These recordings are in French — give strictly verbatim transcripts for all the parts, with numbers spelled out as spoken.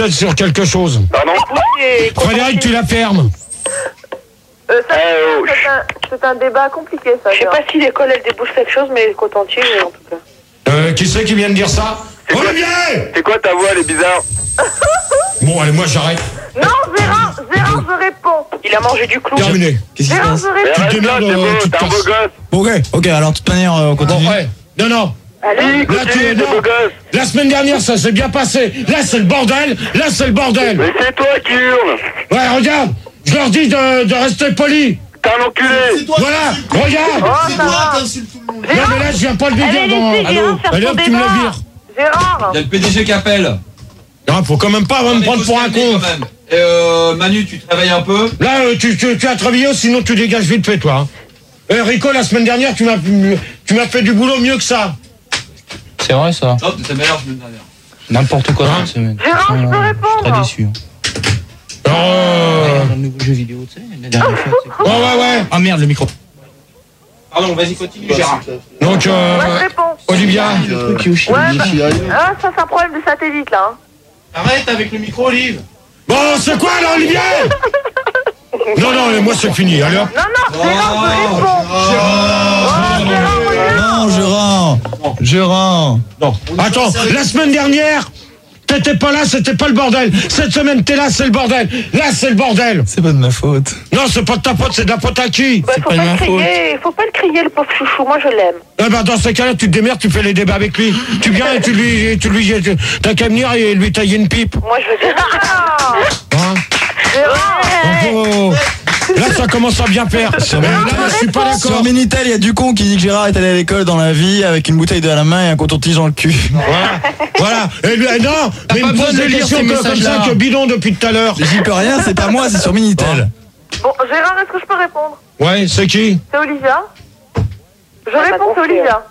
sur quelque chose. Pardon. Frédéric, tu la fermes. Euh, ça, euh, c'est, un, c'est un débat compliqué, ça. Je sais pas si l'école, elle débouche quelque chose, mais le coton-tige, en tout cas. Euh, qui c'est qui vient de dire ça? Olivier! C'est quoi ta voix, elle est bizarre? Bon, allez, moi j'arrête. Non, Gérard, Gérard, je réponds. Il a mangé du clou. Terminé. Qu'est-ce qui se Gérard, passe? je réponds. Tu te Arrête là, démerdes, c'est euh, beau, tu te t'es un beau casses. gosse. Ok, ok, alors de toute manière, euh, on Bon, continue. ouais. Non, non. Allez, Là, tu Continue, es t'es beau non. gosse. La semaine dernière, ça s'est bien passé. Là, c'est le bordel. Là, c'est le bordel. Mais c'est toi qui hurles. Ouais, regarde. Je leur dis de, de rester poli. T'es un enculé. Voilà, regarde. Oh, ça va. Non, mais là, je viens pas le dire Allez, dans... laissez Gérard faire Allez, son hop, tu me débat. le vires. Gérard. Il y a le P D G qui appelle. Non, faut quand même pas me prendre pour un con. Quand même. Et euh, Manu, tu te réveilles un peu. Là, euh, tu, tu, tu as travaillé, sinon tu dégages vite fait, toi. Hein. Euh, Rico, la semaine dernière, tu m'as tu m'as fait du boulot mieux que ça. C'est vrai ça. Hop, t'es meilleur la semaine dernière. N'importe quoi Hein cette semaine. Gérard, je peux Je suis répondre. très déçu. Oh, Dans le nouveau jeu vidéo, tu sais, la dernière fois. c'est oh ouais, ouais. Ah merde, le micro. Pardon, vas-y, continue, Gérard. Donc, euh, Moi, je réponds. Olivia. Ouais, bah, ah, ça, c'est un problème de satellite, là. Hein. Arrête avec le micro, Olive. Bon, c'est quoi, là, Olivier? Non, non, mais moi, c'est fini. Allez, hop. Non, non, Gérard, je réponds. Oh, Gérard, regarde. Non, Gérard. Gérard. Non. Attends, la semaine dernière, t'étais pas là, c'était pas le bordel. Cette semaine, t'es là, c'est le bordel. Là, c'est le bordel. C'est pas de ma faute. Non, c'est pas de ta faute, c'est de la faute à qui? Bah, faut pas pas, de ma le crier, faut pas le crier, le pauvre chouchou, moi je l'aime. Eh ben, dans ces cas-là, tu te démerdes, tu fais les débats avec lui. Tu viens et tu lui, tu lui, tu- t'as qu'à venir et lui tailler une pipe. Moi je veux bien. Gérard. Hein? Gérard. Oh. Là, ça commence à bien faire. Mais là, je suis pas Sur d'accord. Minitel, il y a du con qui dit que Gérard est allé à l'école dans la vie avec une bouteille de à la main et un coton-tige dans le cul. Voilà. Voilà. Et lui, eh non, mais il pas me pose besoin de des lire questions ces que- comme ça messages-là. que bidon depuis tout à l'heure. J'y peux rien, c'est pas moi, c'est sur Minitel. Bon, Gérard, est-ce que je peux répondre? Ouais, c'est qui? C'est Olivia. Je réponds, c'est Olivia.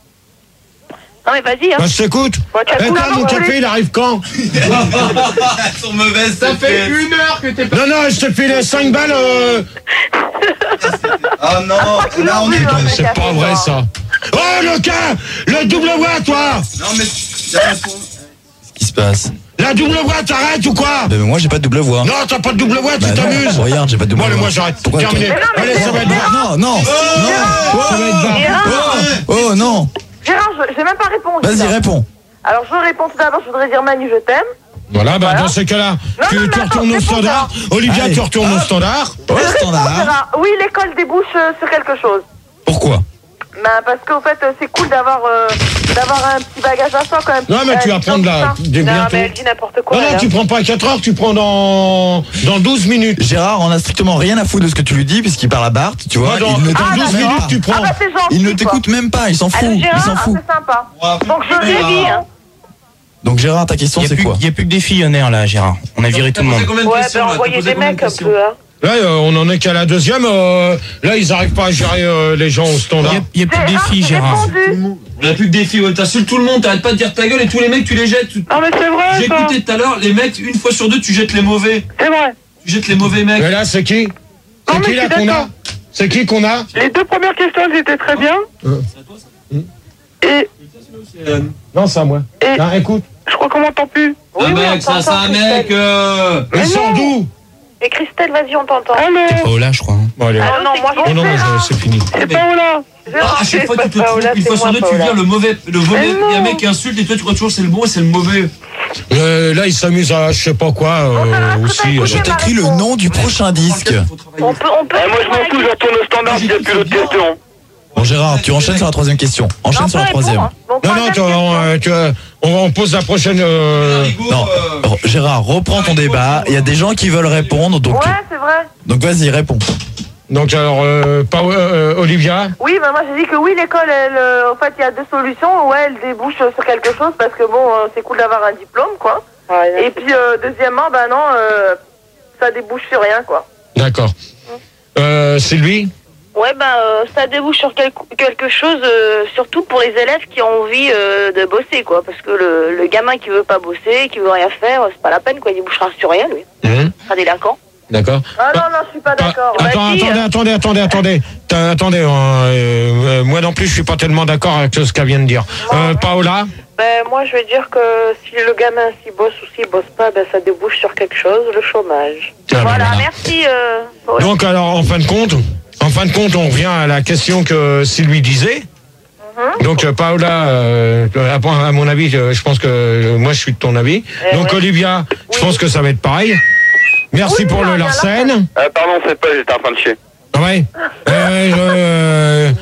Non mais vas-y, hein. Bah, je t'écoute. Bah, tu as Eh, tout toi, la mon main, café, il arrive quand? Elles sont mauvaises. Ça fait une heure que t'es pas. Non, non, je te file cinq balles. Euh... Oh non, là on est. C'est pas vrai, ça. Oh, le cas! Le double voix, toi! Non mais. Qu'est-ce qui se passe? La double voix, t'arrêtes ou quoi? Ben, moi j'ai pas de double voix. Non, t'as pas de double voix, tu Bah non, t'amuses. regarde, j'ai pas de double Bon, allez, voix. moi, j'arrête. Pourquoi Terminé. toi Allez, ça va être bas. Non, non, non, Ça va être bas. Gérard, oh non. Gérard, je- j'ai même pas répondu. Vas-y, là. réponds. Alors, je réponds tout d'abord, je voudrais dire Manu, je t'aime. Voilà, bah, Voilà. dans ces cas-là, Non, tu, non, tu mais attends, retournes au c'est pour standard. Olivia, Allez. tu retournes au standard. Ouais, Je réponds, standard. Gérard. Oui, l'école débouche euh, sur quelque chose. Pourquoi? Ben, parce qu'au fait, euh, c'est cool d'avoir euh, d'avoir un petit bagage à soi quand même. Non, mais tu Euh, vas prendre la. tout dès Non bientôt. mais elle dit n'importe quoi. Non, non, elle, tu hein. prends pas à quatre heures, tu prends dans, dans douze minutes. Gérard, on a strictement rien à foutre de ce que tu lui dis puisqu'il parle à Bart, tu vois. Moi, dans, il ne dans Ah, douze d'accord. minutes, tu Ah, prends. bah, c'est gentil. Il ne quoi. t'écoute même pas, il s'en fout. Allô, Il Gérard s'en Ah, fout. c'est sympa. Ouais, Donc, je Très bien, hein. Donc Gérard, ta question Il c'est quoi? n'y a plus que des filles en air là, Gérard. On a viré tout le monde. Combien de Ouais, questions, bah là? T'as envoyez posé des combien de mecs un questions peu, hein. Là, euh, on en est qu'à la deuxième. euh, là, ils arrivent pas à gérer euh, les gens au standard. Il n'y a, plus que des Gérard, filles, j'ai Gérard. répondu. On a plus que des filles, ouais, t'insultes tout le monde, t'arrêtes pas de dire ta gueule et tous les mecs tu les jettes. Non mais c'est vrai J'ai ça. écouté tout à l'heure, les mecs, une fois sur deux, tu jettes les mauvais. C'est vrai. Tu jettes les mauvais mecs. Mais là, c'est qui? Non, C'est mais qui je là suis qu'on a? d'accord. C'est qui qu'on a? Les deux premières questions elles étaient très bien. Et Non, c'est à moi. Et- Non, écoute. je crois qu'on m'entend plus. Un mec, ça, c'est un mec. euh, Ils sont d'où? Et Christelle, vas-y, on t'entend. C'est Allô. pas au là, je crois. hein. Bon, allez. Ah non, moi Oh non, mais Gérard. c'est fini. C'est pas là. Ah, à chaque fois, tu te c'est pas trompes. Paola, Une fois c'est sur moi, deux, tu Paola. viens le mauvais. Le mauvais. Mais Il y a un non. mec qui insulte et toi, tu crois toujours c'est le bon et c'est le mauvais. Euh, là, ils s'amusent à je sais pas quoi euh, Bon, aussi. écoutez, euh. Je t'écris le nom du prochain disque. Faut travailler. On peut, on peut. Eh, moi, je m'en fous, je retourne au standard s'il n'y a plus d'autres questions. Bon Gérard, tu enchaînes sur la troisième question. Enchaîne Non, sur la pas troisième. répondre. Bon, Non, non, troisième tu, question. on, euh, tu, euh, on, on pose la prochaine. Euh... Rigaud, Non, euh, R- Gérard, reprends ton débat. Il y a des gens qui veulent répondre, donc Ouais, c'est vrai. donc vas-y, réponds. Donc, alors, euh, pas, euh, Olivia. Oui, bah moi j'ai dit que oui, l'école, elle, euh, en fait, il y a deux solutions. Ouais, elle débouche euh, sur quelque chose parce que bon, euh, c'est cool d'avoir un diplôme, quoi. Ouais, Et puis, euh, deuxièmement, bah non, euh, ça débouche sur rien, quoi. D'accord. Euh, Sylvie. Ouais, ben euh, ça débouche sur quel- quelque chose, euh, surtout pour les élèves qui ont envie euh, de bosser, quoi. Parce que le, le gamin qui veut pas bosser, qui veut rien faire, c'est pas la peine, quoi. Il débouchera sur rien, lui. Mmh. Il sera délinquant. D'accord. Ah non, non, je suis pas d'accord. Ah, attends, Vas-y, attendez, hein. attendez, attendez, attendez. T'as- Attendez, euh, euh, moi non plus, je suis pas tellement d'accord avec ce qu'elle vient de dire. Euh, Paola? Ben, moi, je vais dire que si le gamin s'y bosse ou s'y bosse pas, ben, ça débouche sur quelque chose, le chômage. Ah, ben Voilà, voilà. merci. Euh, Paul. Donc alors, en fin de compte, en fin de compte, on revient à la question que Sylvie disait. Donc euh, Paola, euh, à, à mon avis, euh, je pense que euh, moi je suis de ton avis. Eh Donc ouais. Olivia, je pense que ça va être pareil. Merci Oui, pour non, le il y a Larsen. Euh, pardon, c'est pas, j'étais en train de chier. Ah ouais. Euh, euh,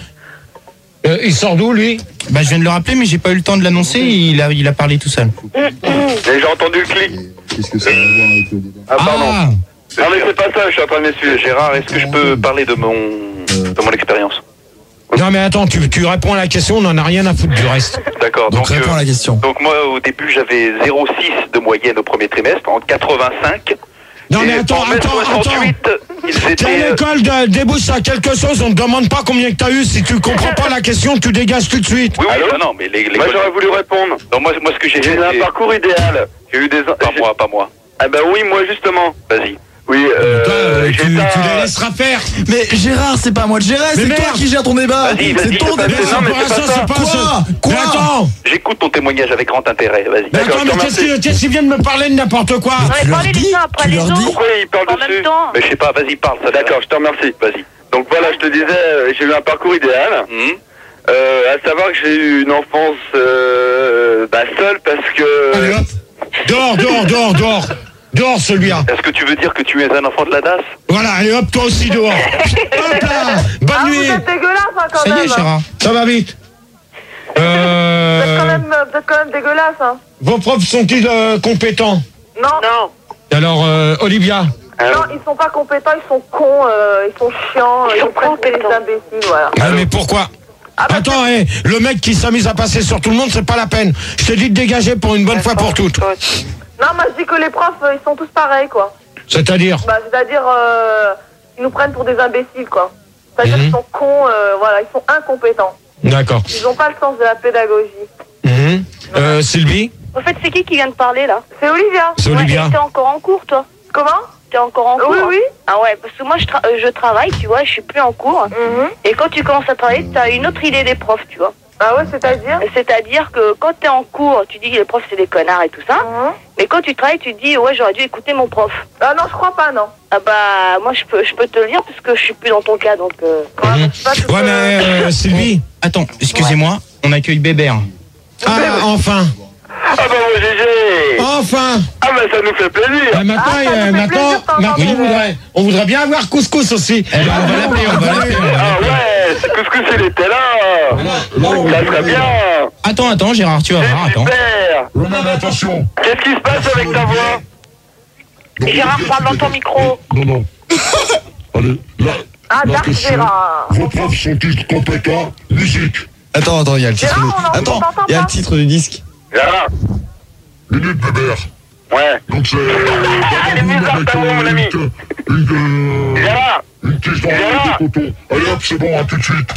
euh, il sort d'où lui? Bah, je viens de le rappeler, mais j'ai pas eu le temps de l'annoncer. Il a, il a parlé tout seul. J'ai entendu le clic. Qu'est-ce que ça a à voir avec le débat? Ah, pardon. Ah, Non, mais c'est pas ça, je suis en train de m'essuyer. Gérard, est-ce que je peux parler de mon, de mon expérience? Non mais attends, tu, tu réponds à la question, on n'en a rien à foutre du reste. D'accord, Donc donc, réponds euh, à la question. donc moi au début j'avais zéro virgule six de moyenne au premier trimestre, en quatre-vingt-cinq. Non mais Et attends, en attends, attends. soixante-huit, ils T'es étaient... à l'école de, débouche à quelque chose, on te demande pas combien que t'as eu. Si tu comprends pas la question, tu dégages tout de suite. Oui, oui, non, non, mais les, les Moi j'aurais voulu répondre. Non, moi, moi ce que j'ai J'ai fait, eu un c'est- parcours idéal. j'ai eu des... Pas j'ai- moi, pas moi. Ah ben oui, moi justement. Vas-y. Oui, euh, Toi, euh, tu, j'ai tu été un- les laisseras faire. Mais Gérard, c'est pas à moi de gérer, Mais c'est toi merde. qui gère ton débat. Vas-y, vas-y, C'est ton je te débat. passe- non, mais pour c'est l'instant, pas ça. c'est pas Quoi ce- Quoi Mais attends. J'écoute ton témoignage avec grand intérêt, vas-y. Mais D'accord, attends, je mais te qu'est-ce remercie. qu'il qu'est-ce qu'il vient de me parler de n'importe quoi? On tu avait leur parlé dis, les uns après tu les leur autres. dis. Pourquoi il parle En dessus? même temps. Mais je sais pas, vas-y, parle. Ça D'accord, je te remercie. Vas-y. Donc voilà, je te disais, euh, j'ai eu un parcours idéal. Hum. Euh, à savoir que j'ai eu une enfance euh, bah, seule parce que... Allez hop. Dehors, dehors, dehors, dehors. Dehors celui-là. Est-ce que tu veux dire que tu es un enfant de la D A S? Voilà, allez hop, toi aussi dehors. Hop là. Bonne Ah, vous nuit. êtes dégueulasse, hein, quand ça y même. est, Gérard. Ça va vite. Vous êtes quand Euh, même, vous êtes quand même dégueulasse, hein. vos profs sont-ils euh, compétents? Non. Non. Alors, euh, Olivia. Non, ils sont pas compétents, ils sont cons, euh, ils sont chiants, Ils ils sont sont prennent pour des compétents. imbéciles, voilà. Ah, mais pourquoi? Ah, bah, Attends, hé, le mec qui s'amuse à passer sur tout le monde, c'est pas la peine. Je te dis de dégager pour une bonne fois pour toutes. Non, moi je dis que les profs, euh, ils sont tous pareils, quoi. C'est-à-dire? Bah, c'est-à-dire, euh, ils nous prennent pour des imbéciles, quoi. C'est-à-dire Mhm. qu'ils sont cons, euh, voilà, ils sont incompétents. D'accord. Ils ont pas le sens de la pédagogie. Mhm. Euh, Sylvie? En fait, c'est qui qui vient de parler là? C'est Olivia. C'est Olivia. Ouais, t'es encore en cours, toi? Comment? T'es encore en cours? Oui, oui. Ah ouais, parce que moi je, tra- euh, je travaille, tu vois, je suis plus en cours. Mhm. Et quand tu commences à travailler, t'as une autre idée des profs, tu vois. Ah ouais, c'est-à-dire? C'est-à-dire que quand t'es en cours, tu dis que les profs c'est des connards et tout ça. Mhm. Mais quand tu travailles, tu te dis ouais, j'aurais dû écouter mon prof. Ah non, je crois pas, non. Ah bah moi je peux je peux te le dire parce que je suis plus dans ton cas donc. Euh... Ouais, Mhm. mais c'est pas tout Ouais, que- mais euh, Sylvie? Attends, excusez-moi, on accueille Bébert. Ah, enfin. Ah bah mon G G. Enfin. Ah bah ça nous fait plaisir. Euh, maintenant, Ah, ça nous euh, fait maintenant, plaisir, t'entends, maintenant, on, Bébert. voudrait, on voudrait bien avoir Couscous aussi. Eh ben, on va l'appeler, on va l'appeler. on va Ah l'appeler. ouais, c'est que ce que s'il était là. Ça serait bien. Attends, attends, Gérard, tu vas voir, C'est attends. super. Non, mais attention. Qu'est-ce qui se passe avec ta voix? Donc, Gérard, parle dans ton micro. Non, non. Allez, là, Ah, la Dark question. Gérard. Vos profs sont-ils compétents? Musique. Attends, attends, il y a le titre. Gérard, du- on en- on Attends, t'entend il y a pas. le titre du disque. Gérard. Minute Bébert. Ouais. Donc c'est... les Une musiques, avec pardon, euh, mon une, ami. une, euh, Gérard. une tige dans Gérard. le coton. Allez hop, c'est bon, à tout de suite.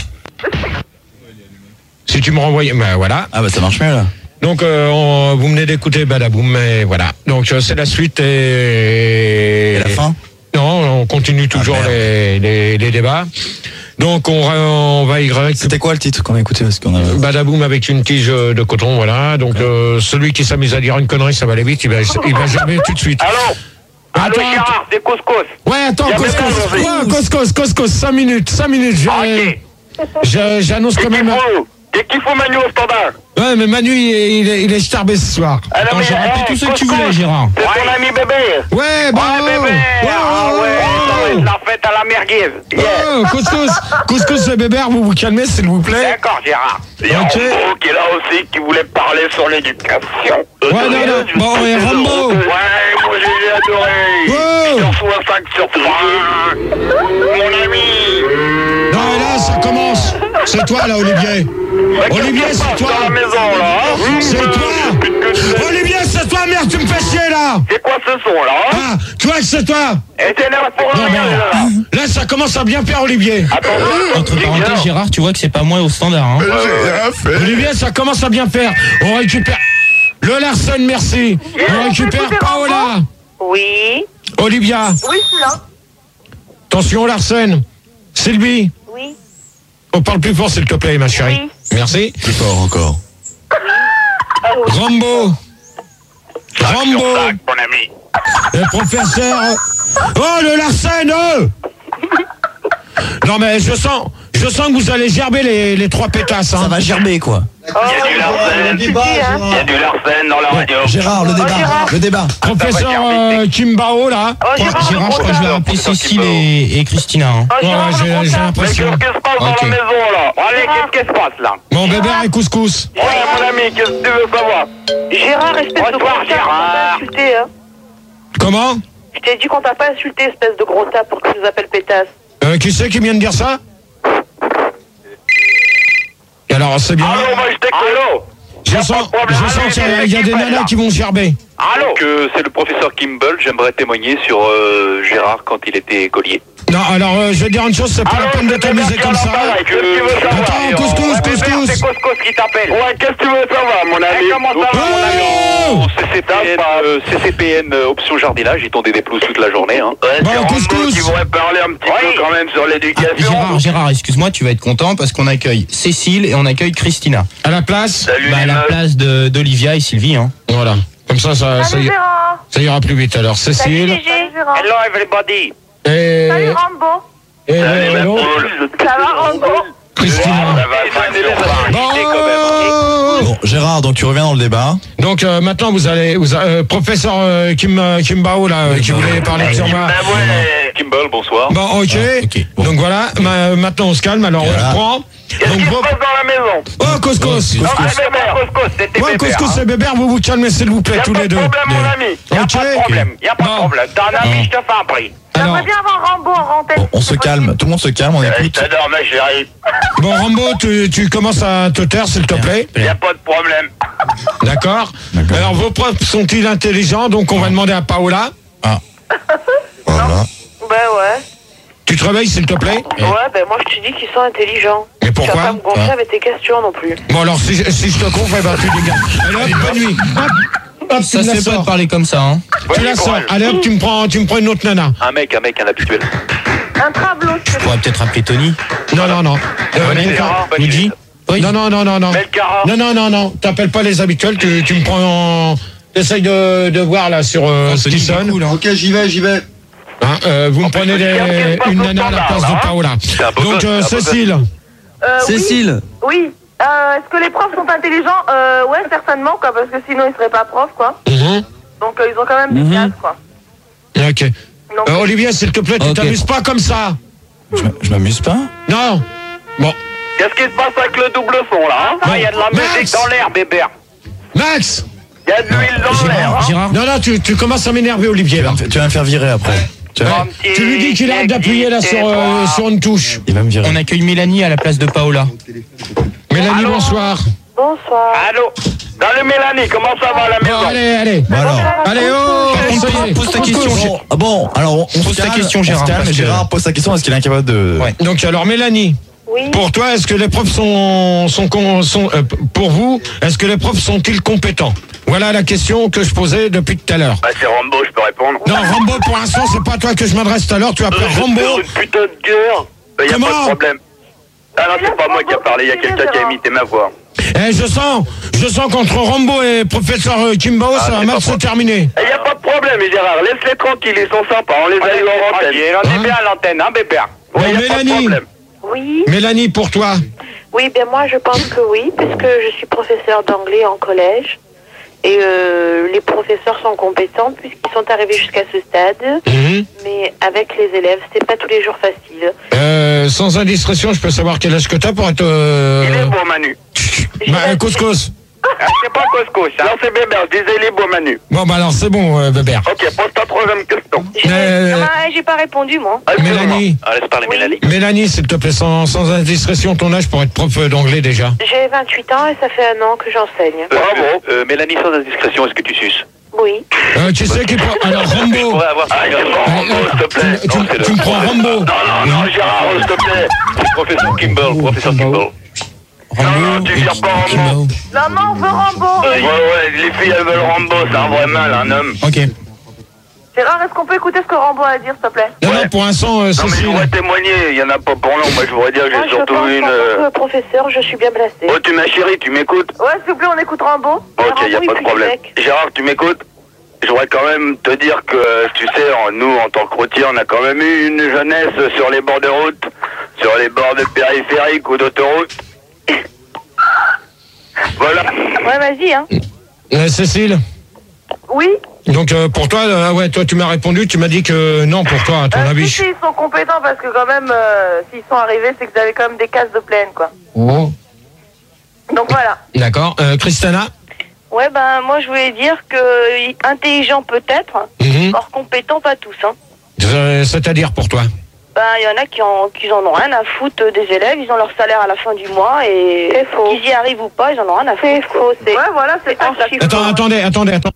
Si tu me renvoies, ben voilà. Ah bah ça marche mieux là. Donc, euh, on- vous venez d'écouter Badaboum, mais voilà. Donc, euh, c'est la suite et... Et la fin? Non, on continue toujours merde. les, les, les débats. Donc, on, on va y récupérer C'était quoi le titre qu'on a écouté parce qu'on a... Badaboum avec une tige de coton, voilà. Donc, euh, celui qui s'amuse à dire une connerie, ça va aller vite, il va, il va jamais tout de suite. Allô. Allô Attends, Gérard, c'est Couscous. Ouais, attends, Y a Couscous, même pas ouais, Couscous, Couscous, cinq minutes, cinq minutes. je- Ok. je- J'annonce quand même. Qu'est-ce qu'il faut Manu au standard? Ouais, mais Manu, il est, il est, il est starbé ce soir. Alors, Attends, j'ai rappelé tout ce que tu voulais, Gérard. C'est ton ami bébé. Ouais, bah, Oh, oh, bébé. oh, Ah oh, ouais, ça va oh, être la fête à la merguez. Yeah. oh, Couscous, Couscous et Bébert, vous vous calmez, s'il vous plaît. D'accord, Gérard. Il y a Ok. Rambo qui est là aussi, qui voulait parler sur l'éducation. Ouais, non, non. Bon, et Rambo. Ouais, moi j'ai adoré. Oh. Sur soixante sur trois. Mon ami. Non, et là, ça commence. C'est toi, là, Olivier. Olivier, c'est toi. Dans la maison, là. hein C'est Hum, toi. putain que tu- Olivier, c'est toi, merde, tu me fais chier, là. C'est quoi ce son, là hein Ah, tu vois que c'est toi. Et t'énerve pour Non, rien, mais, là. là, ça commence à bien faire, Olivier. Attention. Entre parenthèses, Gérard, tu vois que c'est pas moi au standard. Hein. Olivier, ça commence à bien faire. On récupère le Larsen, merci. On récécupère écoutez Paola. Oui. Olivia. Oui, je suis là. Attention, Larsen. Sylvie. Oui. On parle plus fort, s'il te plaît, ma chérie. Oui. Merci. Plus fort encore. Rambo. Rambo. Mon ami. Le professeur. Oh, le Larsen, oh. Non, mais je sens, je sens que vous allez gerber les, les trois pétasses. Hein. Ça va gerber, quoi. Il y a du Larsen. Il y a du Larsen dans la radio. Gérard, le débat. Gérard. Le débat. Professeur euh, Kimbao, là. Oh, Gérard, Gérard, je crois que je vais rappeler Cécile et, et Christina. Hein. Oh, Gérard, Ouais, le j'ai- gros j'ai tas. Mais l'impression. qu'est-ce qui se passe dans Ok. la maison là? Allez, Gérard. qu'est-ce qui se passe là? Bon, Bébert et couscous. Ouais, mon ami, qu'est-ce que tu veux savoir? Gérard, espèce de Bonsoir, gros tas, on t'a Gérard. pas insulté, hein. Comment? Je t'ai dit qu'on t'a pas insulté, espèce de gros tas, pour que tu nous appelles pétasse. euh, Qui c'est qui vient de dire ça? Et alors, c'est bien. Allô, moi je t'écoute. Allô? Je sens, je sens qu'il y a- il y a des nanas qui vont gerber. Allô? Donc, euh, c'est le professeur Kimball. J'aimerais témoigner sur euh, Gérard quand il était écolier. Non, alors, euh, je vais dire une chose, c'est pas la peine de t'amuser comme ça. Qu'est-ce que tu veux savoir? Attends, couscous, C'est couscous. Couscous qui t'appelle. Ouais, qu'est-ce que tu veux savoir, mon ami? Comment ça va, mon ami? Oh C C P N, euh, C C P N euh, option jardinage, ils t'ont des pelouses toute la journée. Hein. Ouais, Bon, c'est Rambo couscous. qui pourrait parler un petit peu quand même sur Ah, l'éducation. Gérard, Gérard, excuse-moi, tu vas être content parce qu'on accueille Cécile et on accueille Christina. À la place. Salut Bah, à les la meufs. place de- d'Olivia et Sylvie. Hein. Voilà. Comme ça, ça, ça, Salut, ira, Gérard. ça ira plus vite. Alors, Salut, Cécile. Gégé. Salut, Gérard. Hello everybody. Et, Salut, Rambo. et, Salut, ma hello, poule. Ça va, Rambo? Christina. Ça va, ça va. Bon, Bon, Gérard, donc tu reviens dans le débat. donc euh, maintenant vous allez, vous, euh, professeur euh, Kim euh, Kimbao là, euh, qui voulait parler sur moi. Bah ouais. Kimball, bonsoir. Bon, ok. Ah, ok, bon. Donc voilà. ma- maintenant on se calme. Alors on Voilà. reprend. Qu'est-ce Donc qui se vos- passe dans la maison? oh couscous. Non, c'est Bébert. Couscous, c'était Ouais, Bébert, couscous hein. et Bébert, vous vous calmez s'il vous plaît Y'a tous pas les de deux. problème, mon ami. Y'a Ok. pas de problème. Y'a pas de Non. problème. T'as un ami, je te fais un prix. Alors, J'aimerais bien avoir Rambo en antenne. On, on se calme. Tout le monde se calme, on Euh, Je écoute. t'adore, ma chérie. bon Rambo, tu, tu commences à te taire s'il te plaît. Y'a pas de problème. D'accord. D'accord. Alors vos profs sont-ils intelligents? Donc on va demander à Paola. Voilà. Ben ouais. Tu te réveilles s'il te plaît. Ouais, ben moi je te dis qu'ils sont intelligents. Mais Tu vas pourquoi? pas me gonfler avec tes questions non plus. Bon alors si, je- si je te confonds, eh ben, tu dégages. Allez hop, bonne nuit. Hop, hop, Ça tu se la fait pas de sors. parler comme ça. Hein. Tu la sors. Allez hop, tu me prends, tu me prends une autre nana. Un mec, un mec, un habituel. Un tableau, Je pourrais peut-être appeler Tony. Non non non. Euh, René, Melka- bonne Luigi. nuit. Oui. non non non non non. Melkara. Non non non non. T'appelles pas les habituels. Tu, tu me prends. En... Essaye de, de voir là sur euh, ce qui sonne. Cool, hein. Ok, j'y vais, j'y vais. Hein, euh, vous me prenez regarde ce qui des- se passe une au nana à la standard, place là, de hein. Paola. C'est un beau Donc gosse, euh, c'est un beau Cécile. Euh, oui. Cécile. Oui. Euh, Est-ce que les profs sont intelligents? Euh, ouais, certainement, quoi, parce que sinon ils seraient pas profs, quoi. Mhm. Donc euh, ils ont quand même des Mhm. classes, quoi. Ok. Donc, Euh, Olivier, s'il te plaît, tu Ok. t'amuses pas comme ça. Je m- Je m'amuse pas. Non. Bon. Qu'est-ce qui se passe avec le double son là, hein? Ah, y a de la Max. musique dans l'air, Bébert. Max. Y a de l'huile dans l'air, Gérard, hein? Gérard. Non non, tu, tu commences à m'énerver, Olivier. Tu vas Là. me faire- tu vas me faire virer après. Tu vas- Un petit Tu lui dis qu'il arrête d'appuyer là sur, euh, sur une touche. Il va me virer. On accueille Mélanie à la place de Paola. Mélanie, Allô. bonsoir. bonsoir. Allô? Salut Mélanie, comment ça va à la Bon, maison? allez, allez. Bon alors. Allez, oh, Par contre, ça y est. pose ta question, Bon, ah bon, alors on, on Pose se ta calme, question, on se Gérard, calme, parce et que- Gérard pose sa question, est-ce qu'il est incapable de... Ouais. Donc alors Mélanie, Oui. pour toi, est-ce que les profs sont, sont, con- sont euh, pour vous, est-ce que les profs sont-ils compétents? Voilà la question que je posais depuis tout à l'heure. Bah c'est Rambo, je peux répondre. Non, Rambo, pour l'instant, c'est pas à toi que je m'adresse tout à l'heure. Tu appelles Euh, Rambo. Une putain de guerre. Bah, y a Comment pas de problème. Ah non, c'est pas moi qui a parlé, y a quelqu'un qui a imité ma voix. Eh, je sens, je sens qu'entre Rambo et professeur euh, Kimbao, ça va c'est mal pas se moi. terminer. Il y a pas de problème, Gérard, laisse-les tranquilles, ils sont sympas, on les a eu en antenne. On Hein est bien à l'antenne, hein, Bébert? Bon, Ouais, y a pas de Mélanie. problème. Oui, Mélanie, pour toi. oui, bien moi je pense que oui, puisque je suis professeur d'anglais en collège. Et euh, les professeurs sont compétents puisqu'ils sont arrivés jusqu'à ce stade. Mhm. Mais avec les élèves, c'est pas tous les jours facile. Euh, sans indiscrétion, je peux savoir quel âge que t'as pour être... Euh... Il est beau, Manu. Bah, euh, couscous. Ah, c'est pas couscous, hein. Non, c'est Bébert, je disais il est beau, Manu. Bon, bah alors c'est bon, euh, Bébert. Ok, pose ta troisième question. J'ai Euh, ah, j'ai pas répondu, moi. Mélanie, Ah, laisse parler Oui. Mélanie. Mélanie, s'il te plaît, sans, sans indiscrétion, ton âge pour être prof euh, d'anglais déjà. J'ai vingt-huit ans et ça fait un an que j'enseigne. Euh, Bravo. euh, euh, Mélanie, sans indiscrétion, est-ce que tu suces? Oui. Euh, tu sais qu'il peut... Alors, Je Rambo. pourrais avoir Ah, c'est bon, Rambo, s'il te plaît. Tu, tu- Non, c'est le- tu me prends Rambo. Non, non, non, Gérard, s'il te plaît. Professeur Kimball, professeur Kimball. Non, non, tu vires pas Rambo. Non, non, on veut Rambo. Ouais, ouais, les filles, elles veulent Rambo, c'est un vrai mal, un homme. Ok. Gérard, est-ce qu'on peut écouter ce que Rambo a à dire, s'il te plaît? Non, non, pour l'instant, euh, Non, mais je Cécile. voudrais témoigner, il y en a pas pour long. Moi, je voudrais dire que Moi, j'ai je surtout pense une. qu'en euh, tant que professeur, je suis bien placée. Oh, tu ma chérie, tu m'écoutes? Ouais, s'il vous plaît, on écoute Rambo. Ok, il n'y a oui, pas de plus problème. sec. Gérard, tu m'écoutes? Je voudrais quand même te dire que, tu sais, en- nous, en tant que routiers, on a quand même eu une jeunesse sur les bords de route, sur les bords de périphériques ou d'autoroute. Voilà. Ouais, vas-y, hein. Euh, Cécile. Oui. Donc euh, pour toi, euh, ah ouais, toi tu m'as répondu, tu m'as dit que non pour toi, à ton Euh, avis. si, si, ils sont compétents parce que quand même, euh, s'ils sont arrivés, c'est qu'ils avaient quand même des cases de plaine, quoi. Oh. Donc voilà. D'accord. Euh, Christina. Ouais, ben moi je voulais dire que euh, intelligent peut-être, Mhm. or compétent pas tous. Hein. Euh, C'est-à-dire pour toi. Ben il y en a qui, en, qui en ont rien à foutre des élèves, ils ont leur salaire à la fin du mois et C'est faux. qu'ils y arrivent ou pas, ils en ont rien à C'est foutre. faux, c'est Ouais, voilà, c'est ça. archi faux. Attends, attendez, attendez, attends.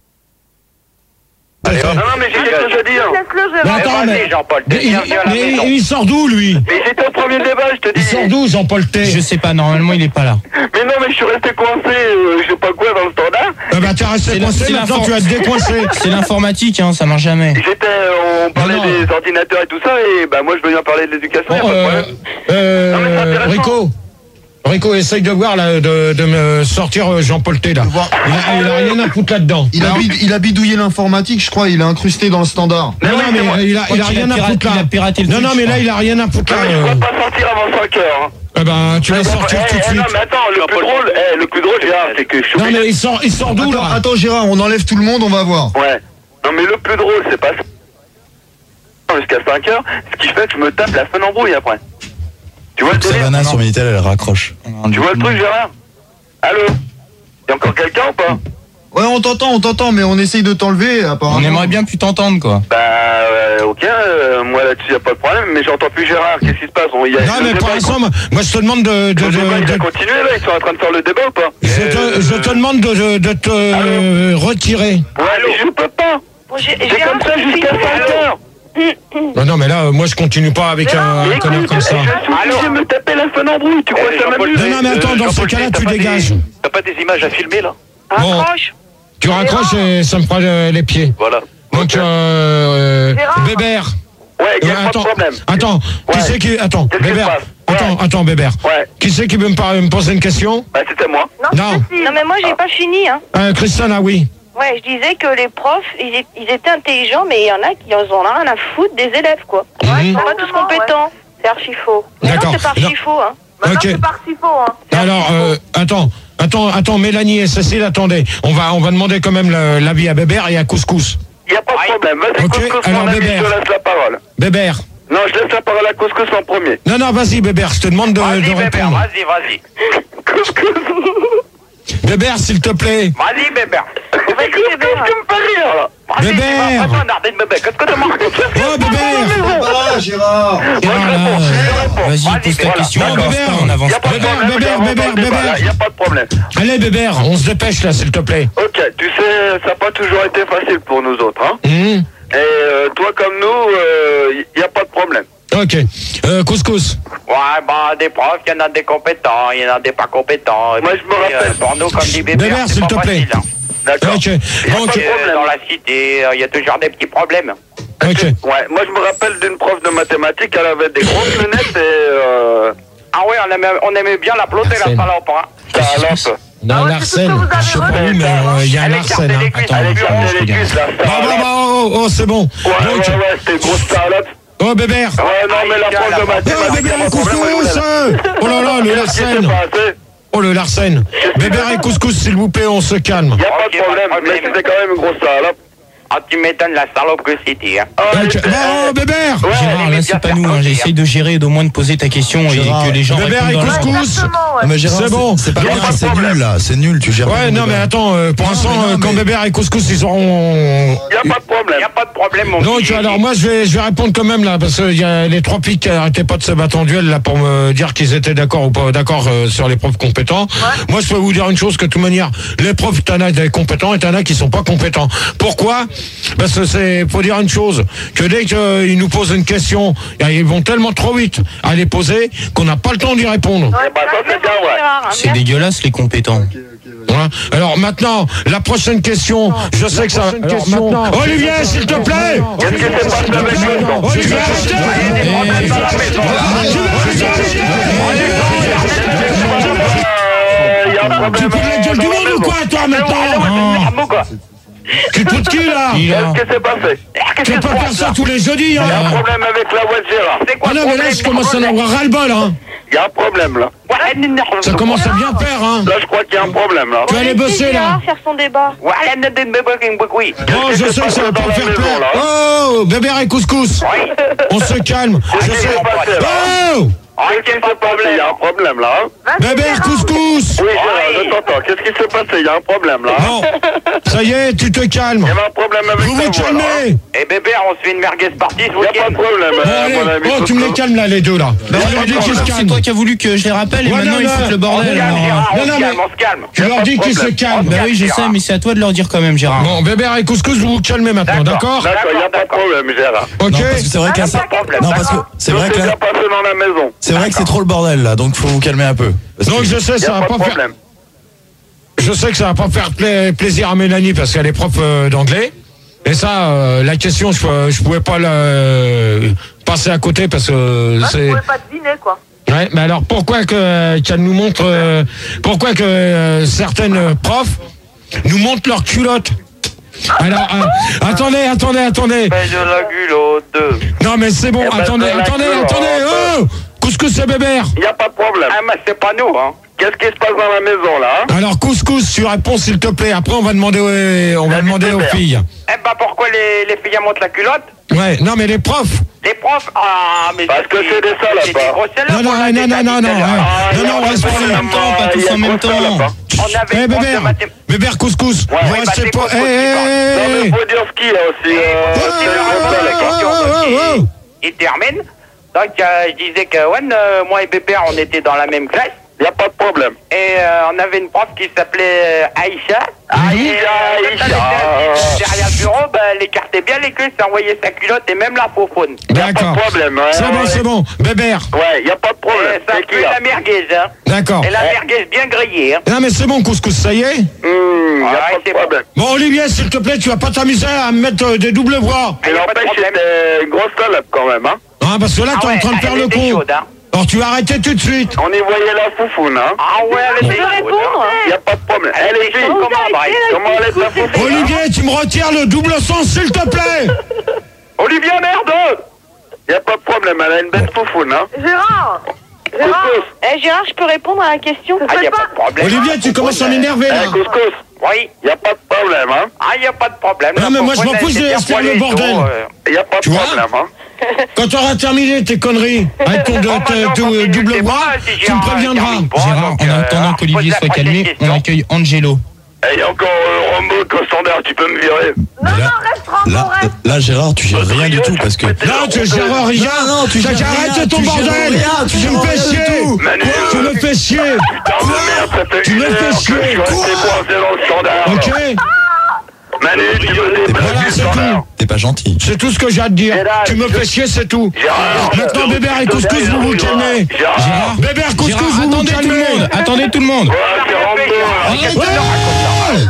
Allez, non, non, mais j'ai quelque chose à dire. Laisse-le, Mais Gérard. attends, mais, Jean-Paul, mais il, mais il sort d'où lui? Mais c'était au premier débat, je te Il dis. sort d'où Jean-Paul T? Je sais pas, normalement il est pas là. Mais non, mais je suis resté coincé, euh, je sais pas quoi, dans le standard. Ah bah t'es resté C'est coincé, la- maintenant c'est tu vas te décoincer. C'est l'informatique, hein, ça marche jamais. J'étais, on parlait Non, non. des ordinateurs et tout ça, et bah moi je veux bien parler de l'éducation, y a Bon, pas de euh, problème. euh, Non, mais c'est intéressant. Rico. Rico, essaye de voir là, de, de me sortir euh, Jean-Paul T là. Il a, il a rien à foutre là-dedans. Il a, bid- il a bidouillé l'informatique, je crois, il a incrusté dans le standard. Non, non, mais euh, il a, il a crois qu'il rien a à piraté- foutre là. il a piraté le Non, truc, non, mais je là, crois. il a rien à foutre Non, là. mais je euh. pourrais pas sortir avant cinq heures. Hein. Eh ben, tu vas sortir Eh, tout de eh, suite. non, mais attends, le plus drôle, eh, le plus drôle, Gérard, c'est que je suis Non, mais il sort, il sort d'où Attends, là? attends, Gérard, on enlève tout le monde, on va voir. Ouais. Non, mais le plus drôle, c'est pas ça. Jusqu'à cinq heures, ce qui fait que je me tape la fun embrouille après. Tu vois le délire? Savannah sur Minitel, elle raccroche. Tu vois le truc, Gérard? Allô? Y'a encore quelqu'un ou pas? Ouais, on t'entend, on t'entend, mais on essaye de t'enlever, apparemment. On aimerait bien plus t'entendre, quoi. Bah, euh, ok, euh, moi là-dessus, y'a pas de problème, mais j'entends plus Gérard, qu'est-ce qui se passe? On, y a, Non, mais pour l'instant, moi, moi, je te demande de. de, Le de- débat, il de- a continué là, ils sont en train de faire le débat ou pas? je, te, je te demande de, de, de te euh, retirer. Ouais, mais je peux pas! Bon, j'ai- C'est j'ai comme un ça souci. jusqu'à cinq heures! Non, non, mais là, euh, moi, je continue pas avec un, un connard comme ça. Je suis obligé de me taper la fun embrouille, tu crois que ça m'amuse? Non, non, mais attends, dans ce cas-là, tu dégages. T'as pas des images à filmer là? Bon, Raccroche. tu raccroches et ça me fera euh, les pieds. Voilà. Donc, euh, Gérard. Bébert. Ouais, y'a Euh, pas de attends, problème. attends, qui Ouais. c'est qui. Attends, Qu'est-ce qui se Bébert. passe? Attends, Ouais. attends, Bébert. Ouais. Qui c'est qui veut me, par- me poser une question? Bah, c'était moi. Non, Non. c'est Cécile. Non mais moi j'ai pas fini. Hein. euh, Christian, ah oui. Ouais, je disais que les profs, ils, é- ils étaient intelligents, mais il y en a qui en ont rien à foutre des élèves, quoi. Mhm. Ils sont pas tous Exactement, compétents. C'est archi faux. Mais non, D'accord. c'est pas Non. archi faux, hein. Maintenant, Ok. c'est parti faux, hein. C'est Alors, archi euh, faux. attends, attends, attends, Mélanie et Cécile, attendez. On va, on va demander quand même le- l'avis à Bébert et à Couscous. Y'a pas de problème. Vas-y, Ok, Couscous, alors, mon ami, je Bébert. te laisse la parole. Bébert. Non, je laisse la parole à Couscous en premier. Non, non, vas-y, Bébert, je te demande de, de répondre. vas-y, vas-y. Couscous. Bébert, s'il te plaît. Vas-y, Bébert. Vas-y, Couscous, Bébert. tu me fais rire, là. Vas-y, Bébert. tu vas pas m'emmerder de bébé. Qu'est-ce que tu marques? Oh, Bébert. Ah, Gérard. Gérard, là, euh, Vas-y, pose ta question, Non, on avance Bébert. pas, on avance Y'a pas pas. de Bébert, problème, Bébert, j'avance Bébert, dans le débat, Bébert. là, Y'a pas de problème. Allez, Bébert, on se dépêche là, s'il te plaît. Ok, tu sais, ça n'a pas toujours été facile pour nous autres, hein. Hum, Et euh, toi comme nous, il euh, n'y a pas de problème. Ok. Euh, Couscous. Ouais, bah, des profs, il y en a des compétents, il y en a des pas compétents. Moi, je me Et, rappelle. euh, pour nous, comme dit Bébert, Bébert, c'est s'il pas te plaît. facile, hein. D'accord. Ok. Y a Donc, pas de Euh, problème. dans la cité, euh, il y a toujours des petits problèmes. ok. Ouais, moi je me rappelle d'une prof de mathématiques, elle avait des grosses lunettes et euh, Ah ouais, on aimait, on aimait bien l'applaudir, la Arsène. salope, hein. salope. Non, Ah ouais, Larsen. c'est tout ce que vous avez Je sais pas remarqué. où, mais euh, il y a un Elle Larsen. écartait Hein. les cuisses, Attends, Elle je écartait regarde, je les regarde. cuisses, la Bon, bon, salope. bon, oh, oh, c'est bon. Ouais, Donc, ouais, ouais, c'était une grosse salope. oh, Bébert. Ouais, non, mais la prof de Oh, mathématiques, Bébert y a et pas de problème, elle Couscous. est là. Oh là là, le Qu'est-ce qui s'est Larsen. passé? Oh, le Larsen. Bébert et Couscous, s'il vous plaît, on se calme. Y a pas Ok, de pas de problème, mais problème. c'était quand même une grosse salope. Ah, tu m'étonnes la salope que c'était, hein. Ah, Donc, elle était- bon, Bébert. Ouais, Gérard, là, c'est pas nous, hein. J'essaye de gérer, d'au moins de poser ta question Gérard, et que les gens Bébert répondent et dans l'ordre. Couscous. Exactement, ouais. Non, mais Gérard, C'est bon. C'est pas Y a bien, pas de c'est problème. nul là, c'est nul, tu gères pas Ouais, le non, débat. mais attends, euh, pour Non, l'instant, mais non, euh, quand mais- Bébert et Couscous, ils auront. Y a pas de problème. Il n'y a pas de problème, mon Donc, petit. alors, moi, je vais, je vais répondre quand même, là, parce qu'il y a les trois flics qui arrêtaient pas de se battre en duel, là, pour me dire qu'ils étaient d'accord ou pas d'accord euh, sur les profs compétents. Moi, je peux vous dire une chose, que de toute manière, les profs, t'en as des compétents et t'en as qui sont pas compétents. Pourquoi? Parce que c'est, faut dire une chose, que dès qu'ils nous posent une question, ils vont tellement trop vite à les poser qu'on n'a pas le temps d'y répondre. Eh ben, ça, c'est bien, ouais. C'est dégueulasse les compétents. Voilà. Alors maintenant, la prochaine question, je sais que ça... Alors, question. maintenant, Olivier, s'il te plaît. Qu'est-ce qui s'est passé avec le Olivier, arrêtez. Tu fous de la gueule du monde ou quoi, toi, maintenant? Tu te fous de qui, là? Qu'est-ce qui s'est passé? Tu peux pas faire ça tous les jeudis, hein? Il y a un problème avec la voix de Gérard. C'est quoi Ah non, mais là, je commence à en avoir ras-le-bol, hein. Il y a un problème, là. Ça commence à bien faire, hein. Là, je crois qu'il y a un problème, là. Tu vas aller bosser, là. faire son débat. Oh, je sais que ça va pas me faire peur. Oh, Bébert et couscous. On se calme. Je sais. Oh! Qu'est-ce qui s'est passé? Il y a un problème, là. Bébert, couscous. Oui, Gérard, je t'entends. Qu'est-ce qui s'est passé? Il y a un problème, là. Bon, ça y est, tu te calmes. Il y avait un problème avec Vous vous calmez. Eh bébé, on se fait une merguez partie ce Il n'y a pas de week-end. problème, Bon, euh, mon allez. ami. Oh, tu me les calmes, là, les deux, là. Bah, On leur dit qu'ils se c'est calment. toi qui as voulu que je les rappelle et Ouais, maintenant non, ils non. foutent le bordel. On se calme, alors. Gérard, Non, on non, se mais- calme, on se calme. Tu leur dis qu'ils se calment. Bah oui, je sais, mais c'est à toi de leur dire quand même, Gérard. Bon, Bébert et couscous, vous vous calmez maintenant, d'accord? D'accord, il n'y a pas de problème, Gérard. Ok. Non, parce que c'est vrai qu'à ça. Non, parce que c'est Tout vrai que s'est là, bien passé dans la maison. c'est vrai que c'est trop le bordel là, donc faut vous calmer un peu. Parce Donc que- je sais, Il n'y ça a va pas de pas faire... problème. Je sais que ça va pas faire pla- plaisir à Mélanie parce qu'elle est prof euh, d'anglais. Et ça, euh, la question, je, je pouvais pas la euh, passer à côté parce que Moi, je c'est... pouvais pas deviner, quoi. Ouais, mais alors pourquoi que qu'elle nous montre, euh, pourquoi que euh, certaines profs nous montrent leurs culottes? Alors, euh, attendez, attendez, attendez. Fais de la culotte. Non mais c'est bon, Eh ben, attendez, c'est la attendez, culotte. attendez. Oh, couscous et Bébert. Il n'y a pas de problème. Ah, mais c'est pas nous, hein. Qu'est-ce qui se passe dans la maison, là? hein Alors couscous, tu réponds s'il te plaît. Après on va demander, aux, on va La demander aux Bébert. filles. Eh ben, pourquoi les, les filles montent la culotte? Ouais, non mais les profs. Les profs, ah, mais Parce que c'est des salopes, c'est des hein. grosses salopes, Non, non, on a non, déjà non, dit non, tout non, à l'heure. ouais. Ah, Non, il y a non, on pas reste de pas en problème. même temps, pas Il y tous a en même trop de temps. salopes, hein. On avait Eh une prof de Bébert, mathém- Bébert couscous. Ouais, Vous ouais, restez bah, pas. c'est Eh, couscous qui parle. eh, Non, mais eh, il faut dire ce qu'il y a aussi. euh, Oh, c'est oh, comme ça, la oh, question. oh, oh, oh. Il termine. Donc, euh, je disais que ouais, euh, moi et Bébert, on était dans la même classe. Il n'y a pas de problème. Et euh, on avait une prof qui s'appelait euh, Aïcha. Aïcha, Et, euh, Aïcha. quand elle était assise derrière le bureau, ben, elle écartait bien les cuisses, envoyait sa culotte et même la faufaune. Il n'y a pas D'accord. de problème. ouais, C'est bon, ouais. c'est bon. Bébert. Ouais, il n'y a pas de Et problème. ça C'est pue qu'il y a. la merguez, hein. D'accord. Et la merguez bien grillée, hein. Non mais c'est bon couscous, ça y est. Hum, Il n'y a Ouais, pas de c'est bon. problème. Bon Olivier, s'il te plaît, tu vas pas t'amuser à me mettre euh, des doubles voix. Et y a pas de n'empêche, problème. c'était une grosse salope quand même, hein. Hein, parce que là, Ah t'es ouais, en train de faire elle le était con. chaude, hein. Alors tu vas arrêter tout de suite. On y voyait la foufoune, hein. Ah ouais, elle était Je peux chaude, répondre hein. Il n'y a pas de problème. Elle Elle est était fille. chaude, comment, Bryce? Comment elle est la foufoune? Olivier, tu me retires le double sens, s'il te plaît. Olivier, merde! Il n'y a pas de problème, elle a une belle foufoune, hein. Gérard Gérard Couscous. Eh Gérard, je peux répondre à la question? Ah, y a pas de problème. Olivier, tu commences à m'énerver là. Eh, couscous, Oui. il n'y a pas de problème, hein. Ah, y a pas de problème. Non, mais moi, je m'en Faufaune, fous, elle je s'est laisse bien faire le poilée bordel. chaud, euh. Il n'y a pas de Tu vois problème, hein. Quand tu auras terminé tes conneries avec ton, Bon, de- bah, ta- non, ta- continue, double c'est voix, pas, si tu me Gérard préviendras. termine pas, Gérard, donc, en euh, attendant alors, qu'Olivier pose la soit prochaine calmé, question. on accueille Angelo. Et il y a encore euh, Rambo au standard, tu peux me virer. Non, non, reste, Rambo, Là, reste. là, Gérard, tu gères rien du tout parce que. Non, tu gères rien. Non, non, tu T'as gères qu'à rien, arrêter ton tu gères bordel. rien, tu Tu gères me fais rien du chier. tout. Manu, Tu me fais chier. putain de merde, ça fait Tu une me heure fais que je suis chier. resté coincé dans le standard. Ok. Manu, tu me Voilà, déplaces du c'est standard. tout. T'es pas gentil. C'est tout ce que j'ai à te dire. Gérard, Tu me fais chier, c'est tout. Gérard, Maintenant, Bébert et couscous, vous vous calmez. Gérard, Bébert, couscous, Gérard, vous vous attendez tout le calmez. monde. Attendez tout le monde. ouais, c'est Rambo. Ouais.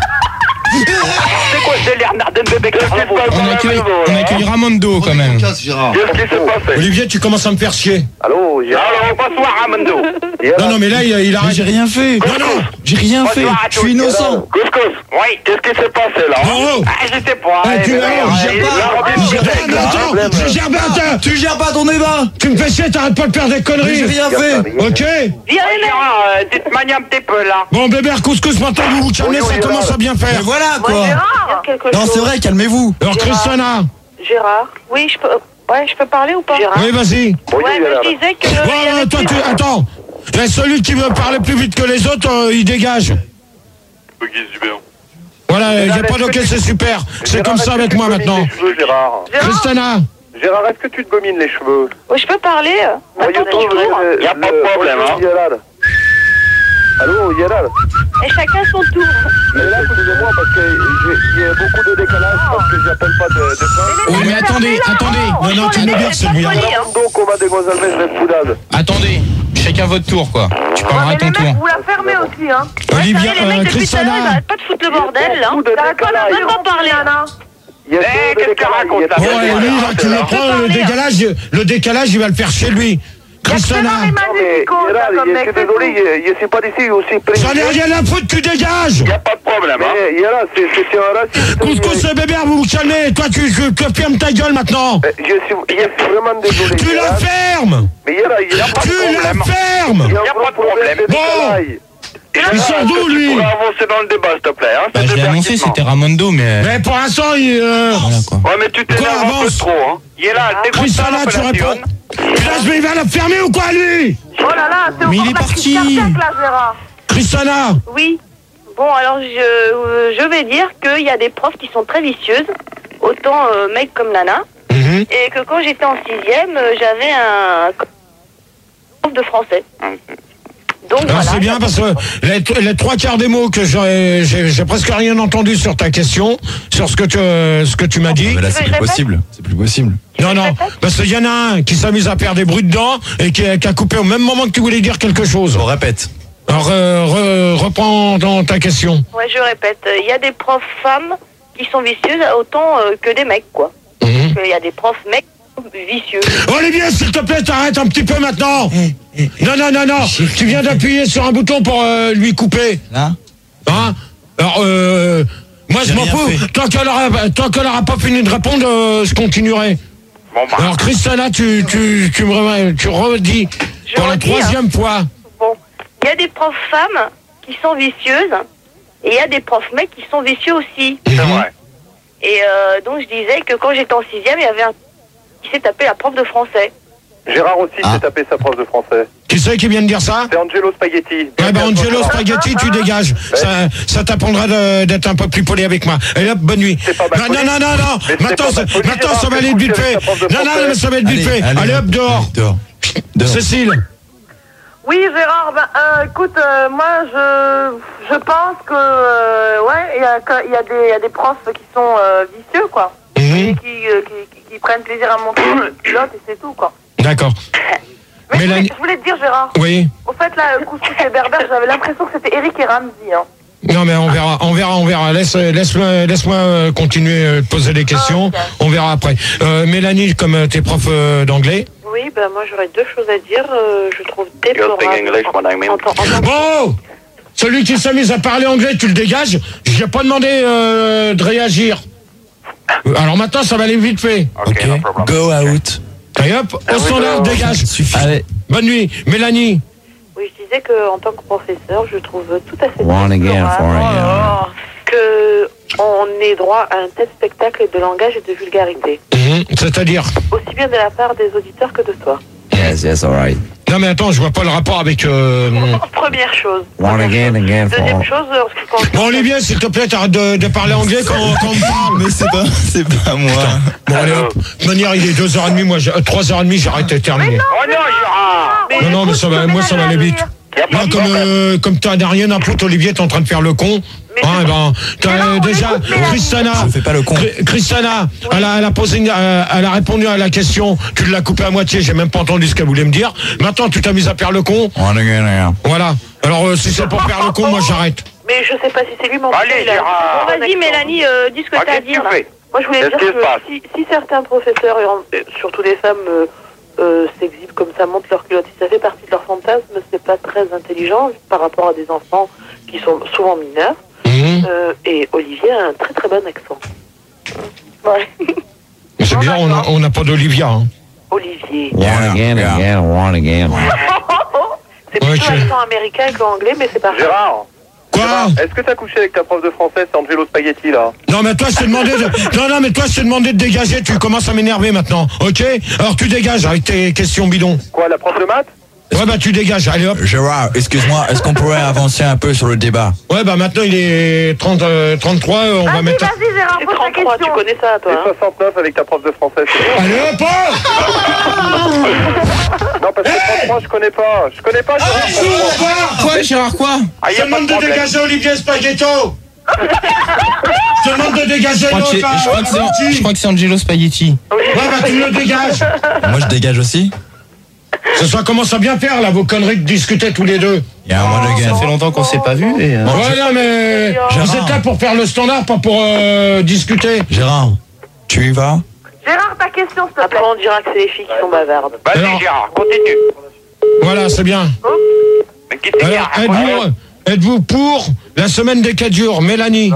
C'est quoi ce délire, Narden bébé Qu'est-ce qui se passe dans On la accueille, maison, on là accueille Ramondo quand même. Casse, Gérard. Qu'est-ce qui s'est passé? Olivier, tu commences à me faire chier. Allô, Alors, bonsoir, Ramondo. Non, non, mais là, il, il Mais arrête. j'ai rien fait. Non, non. J'ai rien fait. Bonsoir à Je suis tous. innocent. Couscous, Oui. qu'est-ce qui s'est passé là? Oh, oh. Ah, je sais pas. Eh, eh, tu- bébé, alors, eh, gère il pas. a Robin Il gère Direct, pas, là. attends, je gère pas, attends. Tu gères pas ton débat. Tu me fais chier, t'arrêtes pas de faire des Mais conneries. j'ai rien fait. Ok. Viens, Gérard, euh, tu te manies un petit peu, là. Bon, Bébert, couscous, maintenant vous vous calmez, ça commence à bien Mais faire. voilà Moi, quoi. Gérard Quelque Non, chose. c'est vrai, calmez-vous. Alors, Christiana. Gérard. Oui, je peux. Ouais, je peux parler ou pas? Gérard Oui, vas-y. Ouais, mais je disais que. Ouais, il y avait ouais, toi, plus- tu. Attends. Et celui qui veut parler plus vite que les autres, euh, il dégage. Ok, super. Voilà, il n'y a pas de c'est super. C'est comme ça avec moi maintenant. Gérard. Christiana. Gérard, est-ce que tu te gomines les cheveux? Oui, je peux parler. Attends, Voyons toujours. Il n'y a pas de problème, hein. Allô, Gérard. Et chacun son tour. Mais là, excusez-moi, parce qu'il y a beaucoup de décalage, parce que j'appelle pas de, de France. Oui, mais attendez, attendez. Non, non, tu me dis que c'est lui. Donc, on va dégoisser cette boudade. Attendez, chacun votre tour, quoi. Tu parleras à ton tour. Vous la fermez aussi, hein. Olivia, Les mecs euh, depuis tout à l'heure, ils Christiana. arrêtent pas de foutre le bordel, là. T'arrêtes pas de Même pas parler. Il y a Eh, beaucoup de qu'est-ce qu'elle raconte, là? décalage. Bon, et lui, là, tu le prends, le décalage, le décalage, il va le faire chez lui. Christiana. Non, mais Gérard, je suis désolé, je, je suis pas d'ici aussi près. J'en ai rien à foutre, tu dégages. Il n'y a pas de problème, hein. Mais Gérard, c'est c'est un raciste. Couscous et bébert, vous vous calmez. Toi, tu, tu, tu fermes ta gueule maintenant. Je suis, je suis vraiment désolé. Tu la Gérard. fermes. Mais Gérard, il n'y a pas de Tu la problème. fermes. Il n'y a pas de problème. Bon. Il sort d'où, lui? On va avancer dans le débat, s'il te plaît. Hein, Bah, je l'ai annoncé, c'était Ramondo, mais. Mais pour l'instant, il... Euh... Voilà, quoi. Ouais, mais tu Quoi, t'énerves un peu avance? trop, hein. Il est là, dégoûte Christiana, tu réponds. Putain, je vais il va la fermer ou quoi, lui? Oh là là, c'est Mais il encore est la parti. crise cardiaque, là, Gérard. Christiana. Oui. Bon, alors je, euh, je vais dire qu'il y a des profs qui sont très vicieuses, autant euh, mecs comme Nana, Mhm. et que quand j'étais en sixième, euh, j'avais un prof de français. Donc Alors, voilà. c'est bien parce que les, les trois quarts des mots que j'ai, j'ai, j'ai presque rien entendu sur ta question, sur ce que tu, ce que tu m'as dit. Mais là, c'est Tu veux plus que je répète possible. C'est plus possible. Non, non, parce qu'il y en a un qui s'amuse à faire des bruits dedans et qui, a- qui a coupé au même moment que tu voulais dire quelque chose. On répète. Alors, euh, re- reprends dans ta question. Ouais, je répète, euh, il y a des profs femmes qui sont vicieuses autant euh, que des mecs, quoi. Mhm. Il y a des profs mecs vicieux. Olivier, s'il te plaît, t'arrêtes un petit peu maintenant. Non, non, non, non. Tu viens d'appuyer sur un bouton pour euh, lui couper. Là Hein? Alors, euh, moi, je J'ai m'en rien fous. fait. Tant qu'elle aura, tant qu'elle aura pas fini de répondre, euh, je continuerai. Bon, bah. Alors, Christiana, tu, tu, tu me re- tu redis Je pour la redis, troisième fois. Bon, il y a des profs femmes qui sont vicieuses et il y a des profs mecs qui sont vicieux aussi. C'est vrai. Et euh, donc je disais que quand j'étais en sixième, il y avait un qui s'est tapé la prof de français. Gérard aussi Ah. s'est tapé sa prof de français. Qui c'est qui vient de dire ça? C'est Angelo Spaghetti. Ouais, ben Angelo Spaghetti, tu dégages. Ça, ça t'apprendra de- d'être un peu plus poli avec moi. Allez hop, bonne nuit. C'est pas Non, mal non, non, non, non. Mais c'est Maintenant, pas ça, mal poli, maintenant, Gérard, ça va fais aller vite coucher fait. avec ta prof de Non, non, français. mais ça va être vite fait. Allez hop, dehors. Dehors. Dehors. Cécile. Oui, Gérard, ben, euh, écoute, euh, moi, je, je pense que, euh, ouais, il y a, que- il y, a des- il y a des profs qui sont euh, vicieux, quoi. Mhm. Et qui, euh, qui, qui, qui prennent plaisir à monter le pilote et c'est tout, quoi. D'accord. Mais je voulais, Mélanie. je voulais te dire, Gérard, Oui. au fait, là, Couscous et Berbère, j'avais l'impression que c'était Eric et Ramsey, hein. Non, mais on verra, on verra, on verra. Laisse, laisse-moi, laisse-moi euh, continuer euh, de poser des questions. Ok. On verra après. Euh, Mélanie, comme euh, t'es prof euh, d'anglais. Oui, ben moi j'aurais deux choses à dire. Euh, je trouve déplorable. speak English, what I mean. En tant- en tant que- Bon, celui qui s'amuse à parler anglais, tu le dégages. Je n'ai pas demandé euh, de réagir. Euh, Alors maintenant, ça va aller vite fait. Ok, no problem. Go out. Allez hop, au standard, dégage. Suffit. Allez. Bonne nuit, Mélanie. Oui, je disais qu'en tant que professeur, je trouve tout à fait One again déplorable for a que on ait droit à un tel spectacle de langage et de vulgarité, Mhm, c'est-à-dire. aussi bien de la part des auditeurs que de toi. Yes, yes, alright. Non mais attends, je vois pas le rapport avec. Euh... Première chose. One Première again, chose. again for Deuxième all. chose, en ce qui concerne- Bon Olivier, s'il te plaît, t'arrêtes de, de parler anglais quand, quand on me parle. Mais c'est pas, c'est pas moi. Bon allez hop. De toute manière, il est deux heures trente, moi, j'ai- euh, trois heures trente, j'arrête de terminer. Oh non, Gérard. Non, non, mais ça va, moi ça va aller vite. Y a pas Non, de comme, problème. euh, comme t'as rien à foutre, Olivier, t'es en train de faire le con. Hein, eh ben, t'as Mais non, euh, on déjà, écoute Mélanie. Christiana, Je fais pas le con. Cri- Christiana, elle, a, elle, a posé une- euh, elle a répondu à la question, tu l'as coupé à moitié, j'ai même pas entendu ce qu'elle voulait me dire. Maintenant, tu t'amuses à faire le con. One again, again. Voilà. Alors, euh, si c'est pour faire le con, moi j'arrête. Mais je sais pas si c'est lui, mais en tout Allez, cas, il a- Gérard. Bon, Vas-y, Mélanie, euh, dis ce que Ah, t'as à qu'est-ce que dire. tu là. fais? Moi, je voulais Qu'est-ce dire qui se que passe si, si certains professeurs, et en- et surtout les femmes, euh, euh, s'exhibent comme ça, montent leur culotte, si ça fait partie de leur fantasme, c'est pas très intelligent par rapport à des enfants qui sont souvent mineurs. Mhm. Euh, et Olivier a un très très bon accent. Ouais. Mais c'est bizarre, on a- on n'a pas d'Olivia. Hein. Olivier. One again, again, one again. C'est plutôt Ok. l'accent américain que anglais, mais c'est pas grave. Gérard, Quoi? est-ce que t'as couché avec ta prof de français, c'est Angelo Spaghetti, là? Non mais toi je t'ai demandé de... Non non mais toi je t'ai demandé de dégager, tu commences à m'énerver maintenant, ok? Alors tu dégages avec tes questions bidons. Quoi, la prof de maths? Ouais, bah tu dégages, allez hop. Gérard, excuse-moi, est-ce qu'on pourrait avancer un peu sur le débat? Ouais, bah maintenant il est trente, euh, trente-trois, on va Vas-y, mettre... vas-y, Gérard, pose ta trente-trois, tu question. connais ça, toi. Et Hein. soixante-neuf avec ta prof de français. c'est Allez hop, hop. Non, parce que trente-trois, je connais pas. Je connais pas. Allez, sous, on part. Quoi, Gérard, quoi? Ah, Je y a te pas demande de de problème. dégager Olivier Spaghetto. Je te demande de dégager Je crois que c'est- l'autre, je crois que c'est- là, je crois que c'est Angelo Spaghetti. Ouais, bah tu me le dégages. Moi, je dégage aussi. Ce soir commence à bien faire, là, vos conneries de discuter tous les deux. Il y a un mois de Ça gain. fait longtemps qu'on s'est pas vu et... euh, Ouais, non, mais vous êtes là pour faire le standard, pas pour euh, discuter. Gérard, tu y vas? Gérard, ta question, s'il te Après, plaît. on dira que c'est les filles qui sont bavardes. Vas-y, Alors- Gérard, continue. Voilà, c'est bien. Mais qui c'est Alors, Gérard? êtes-vous êtes-vous pour la semaine des quatre jours, Mélanie?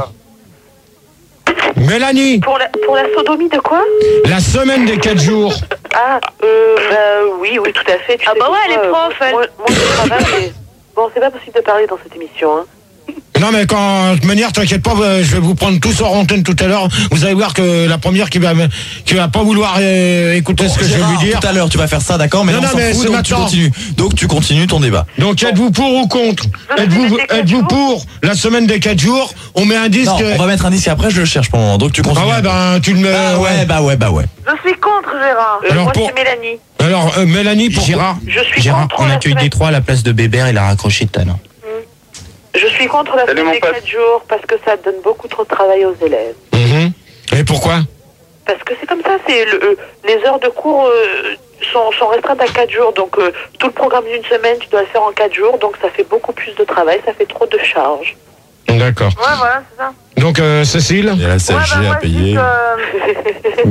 Mélanie, Pour la, pour la sodomie de quoi? la semaine des quatre jours. Ah, euh, bah, oui, oui, tout à fait. Tu Ah sais bah ouais, pourquoi, elle est euh, prof, elle. Moi, moi, je travaille, mais... Bon, c'est pas possible de parler dans cette émission, hein. Non, mais quand, de toute manière, t'inquiète pas, euh, je vais vous prendre tous hors antenne tout à l'heure. Vous allez voir que la première qui va, me- qui va pas vouloir euh, écouter ce que je vais Gérard, lui dire. tout à l'heure, tu vas faire ça, d'accord? Mais Non, là, on non, s'en mais fout, c'est donc tu maintenant. continues. Donc tu continues ton débat. Donc, êtes-vous pour ou contre? La Êtes-vous semaine des quatre êtes-vous jours pour la semaine des quatre jours? On met un disque. Non, on va mettre un disque et après je le cherche pour le moment. Donc tu Ah continues. ouais, ben, tu le mets. Bah ouais, bah ouais, bah ouais. Je suis contre, Gérard. Euh, Alors, moi, pour- c'est Mélanie. Alors, euh, Mélanie, pour Gérard, Je suis Gérard, contre on la accueille semaine. Détroit à la place de Bébert, il a raccroché tout à l'heure. Je suis contre la Salut, semaine mon des pote. quatre jours parce que ça donne beaucoup trop de travail aux élèves. Mhm. Et pourquoi? Parce que c'est comme ça, c'est le, euh, les heures de cours euh, sont, sont restreintes à quatre jours. Donc euh, tout le programme d'une semaine, tu dois le faire en quatre jours. Donc ça fait beaucoup plus de travail, ça fait trop de charges. D'accord. Ouais, voilà, c'est ça. Donc, euh, Cécile? Il y a la Ouais, C S G bah, moi, à je dis payer. que...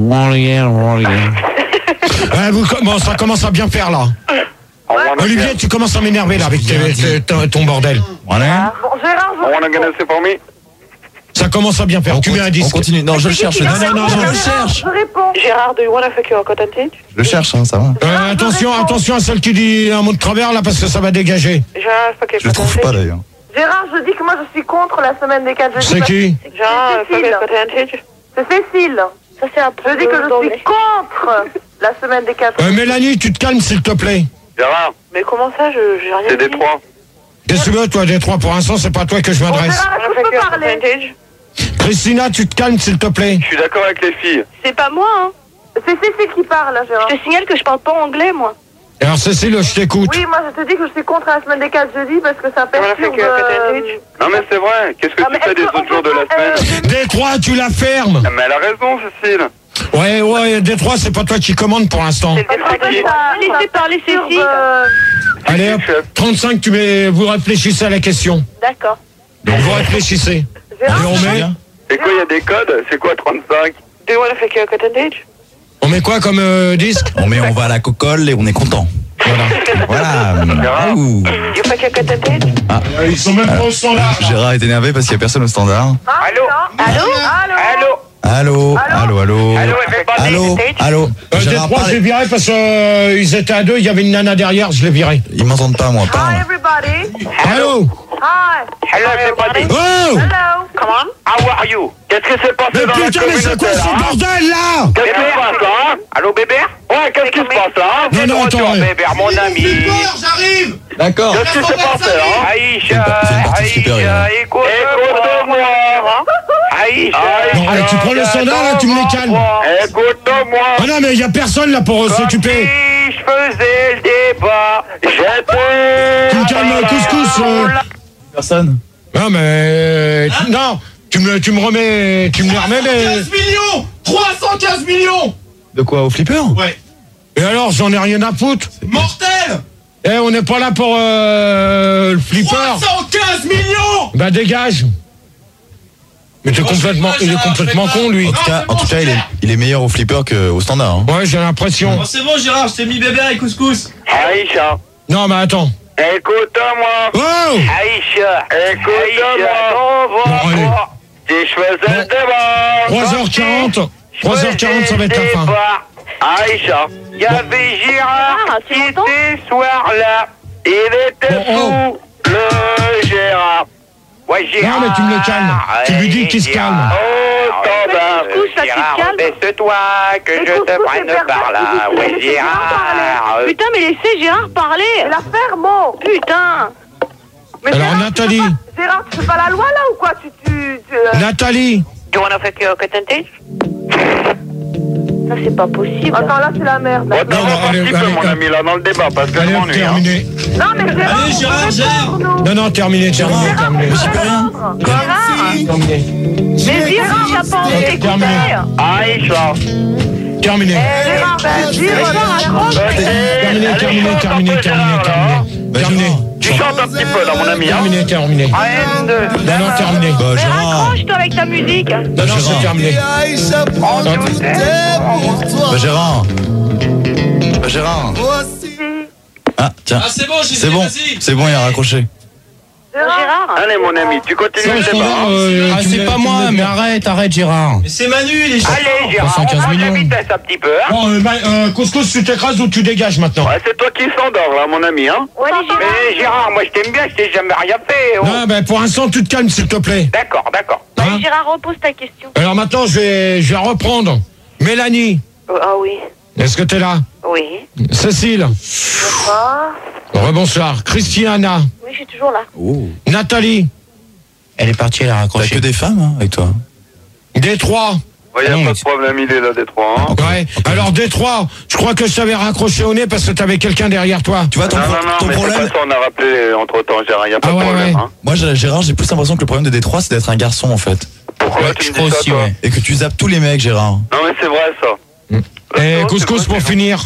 Ouais, vous, bon, ça commence à bien faire, là. I wanna Olivier, get- tu commences à m'énerver, là, avec tes- tes- ton, ton bordel. Voilà. Bon, Gérard, je I wanna get réponds. it for me. Ça commence à bien faire. On, Tu mets un conti- disque. on continue. Non, je le cherche. Non, non, non, je non. le cherche. Je réponds. Gérard, do you wanna fuck your cotton titch? Je le cherche, hein, ça va. Euh, attention, attention à celle qui dit un mot de travers, là, parce que ça va dégager. Gérard, fuck your Je le cotton trouve pas titch? d'ailleurs. Gérard, je dis que moi, je suis contre la semaine des quatre jeudis. C'est qui? Gérard, C'est fuck Cécile. your cotton titch? C'est Cécile. Ça, c'est un peu Je dis que je suis contre la semaine des quatre Euh, Mélanie, tu te calmes, s'il te plaît. Gérard, Mais comment ça, je j'ai rien c'est dit. Détroit. Qu'est-ce que tu veux, toi, Détroit? Pour l'instant, c'est pas à toi que je Bon, m'adresse. Gérard, est-ce que je Fuck peux your cotton parler? titch? Christina, tu te calmes, s'il te plaît. Je suis d'accord avec les filles. C'est pas moi, hein. C'est Cécile qui parle, là, Gérard. Je te signale que je parle pas anglais, moi. Alors, Cécile, je t'écoute. Oui, moi, je te dis que je suis contre la semaine des quatre jeudis parce que ça Voilà, perturbe... fait que- euh, Non, mais c'est vrai. Qu'est-ce que Ah, tu mais fais est-ce des que on autres jours peut de la pas, euh, semaine? Détroit, tu la fermes. Mais elle a raison, Cécile. Ouais, ouais, Détroit, c'est pas toi qui commande pour l'instant. C'est le parce que défraudé. ça- Laissez ça parler perturbe, Cécile. euh, Allez, hop, trente-cinq, tu mets, vous réfléchissez à la question. D'accord. Donc, vous réfléchissez. Gérard, Et on met, C'est quoi, il y a des codes? C'est quoi, trente-cinq? Do you wanna fuck your cotton titch? on met quoi comme euh, disque? On met, on va à la cocolle et on est content. Voilà. Voilà. Ouh. You fuck your cotton titch? Ils sont même pas au standard. Gérard est énervé parce qu'il n'y a personne au standard. Ah, Allô? Allô Allô Allô? Allô, allô, allô. Allô, everybody? Allô, allô. Euh, Gérard, Détroit, je l'ai parle. viré parce qu'ils étaient à deux, il y avait une nana derrière, je l'ai viré. Ils m'entendent pas, moi. Hi, Parle. everybody. Allô? Hi. Hello, everybody. Oh! Hello. Come on. How are you? Qu'est-ce qui s'est passé Mais dans la putain, mais c'est communauté, quoi là, ce hein? bordel, là? Qu'est-ce qui se passe, là, hein? Allô, bébé? Ouais, qu'est-ce qui se passe, là, hein? Non, non, T'es de attends, retour, ouais. bébé, mon ami. j'arrive. D'accord. Qu'est-ce qui s'est passé, hein? Aïcha, C'est une par- c'est une partie supérieure. Aïcha, écoute-moi. Aïcha, Non, allez, tu prends le standard, là, tu me les calmes. Écoute-moi. Ah non, mais il y a personne, là, pour euh, s'occuper. Si je faisais le débat, j'étais... Tu me calmes, couscous. euh. Personne. Non, mais... euh, non, tu me, tu me remets... Tu me les remets, mais... millions trois cent quinze millions. De quoi, au flipper? Ouais. Et alors, j'en ai rien à foutre. Mortel. Eh, on n'est pas là pour euh, le flipper. trois cent quinze millions. Bah, dégage. Mais t'es Moi, je complètement... fais pas, Il est Gérard, complètement je fais pas. con, lui. En tout cas, c'est en bon, tout cas je il, est, sais. il est meilleur au flipper qu'au standard. Hein. Ouais, j'ai l'impression. Oh, c'est bon, Gérard, je t'ai mis bébé et couscous. Aïcha, Non, mais attends. écoute-moi. Oh! Aïcha, écoute-moi. Bon, allez. Si je faisais le débat... trois heures quarante. trois heures quarante, ça va être la fin. Aïcha, il y avait Gérard Ah, c'est qui longtemps. était ce soir-là. Il était Bon, oh. fou, le Gérard. Ouais, Gérard. Non, mais tu me le calmes. Tu lui dis qu'il se calme. Oh, standard. Couche, là, tu te calmes. Baisse-toi, que je te prenne par là. Ouais, Gérard. Putain, mais laissez Gérard parler. La ferme, oh. Putain. Mais Alors, Gérard, Nathalie. tu fais pas- Gérard, tu fais pas la loi là ou quoi? Tu. tu, tu euh, Nathalie. Tu wanna fuck your contentage? Ça, c'est pas possible. Attends, là, c'est la merde. Bon, là. t'avances un allez, petit allez, peu, mon allez. ami, là, dans le débat, parce que je Allez, m'ennuie. hein. terminé. Non, mais Gérard. Allez, on Gérard, peut gère. répondre, nous. Non, non, terminé, terminé, terminé. Gérard, j'y peux rien. Gérard. Terminé. Mais Gérard, t'as pas envie Ok, d'écouter. terminé. Aïcha. Terminé. Gérard, ben, dis, raccroche. Terminé, Allez, terminé, chante un terminé, peu, terminé, Gérard, là, hein. terminé. Bah, Terminé. Gérard. Tu chantes un petit peu, là, mon ami. hein. Terminé, terminé. Un, deux. Non, non, terminé. Bah, Mais Gérard. raccroche-toi avec ta musique. Non, non, c'est terminé. Bah, Gérard. Bah, Gérard. Ah, tiens. Ah, c'est bon, j'ai C'est dit, bon. vas-y. C'est bon, il a raccroché. Gérard. Allez, mon ami, tu continues C'est le débat. standard, hein. euh, Ah, tu me c'est l'as- pas tu me moi, l'as mais dit. arrête, arrête, Gérard. Mais c'est Manu, il est chaud. Allez, Gérard, trois cent quinze on prend la millions. vitesse un petit peu, hein. Bon, euh, bah, euh, Couscous, tu t'écrases ou tu dégages maintenant? Ouais, c'est toi qui s'endors, là, mon ami. Hein. Ouais, allez, Gérard. Mais Gérard, moi je t'aime bien, je t'ai jamais rien fait. oh. Non, ben pour l'instant, tu te calmes, s'il te plaît. D'accord, d'accord. Hein? Allez, Gérard, repose ta question. Alors maintenant, je vais, je vais reprendre. Mélanie, Ah oui. est-ce que t'es là? Oui. Cécile, Ah, rebonsoir. Christiana, Oui, je suis toujours là. Nathalie, Elle est partie, elle a T'as raccroché. que des femmes hein, avec toi. Détroit. Ouais, y a Ah non, pas mais de problème, il est là, Détroit. Hein. Ouais. Alors Détroit, je crois que je t'avais raccroché au nez parce que t'avais quelqu'un derrière toi. Tu vois, ton, Non, pro- non, non, ton mais problème. c'est pas ça, on a rappelé entre temps, Gérard, y a pas Ah de ouais, problème. ouais. Hein. Moi, j'ai- Gérard, j'ai plus l'impression que le problème de Détroit, c'est d'être un garçon en fait. Pourquoi Ouais, tu je me crois dis ça, aussi, toi ouais. Et que tu zappes tous les mecs, Gérard. Non, mais c'est vrai, ça. Et Non, Couscous c'est pour vrai, finir.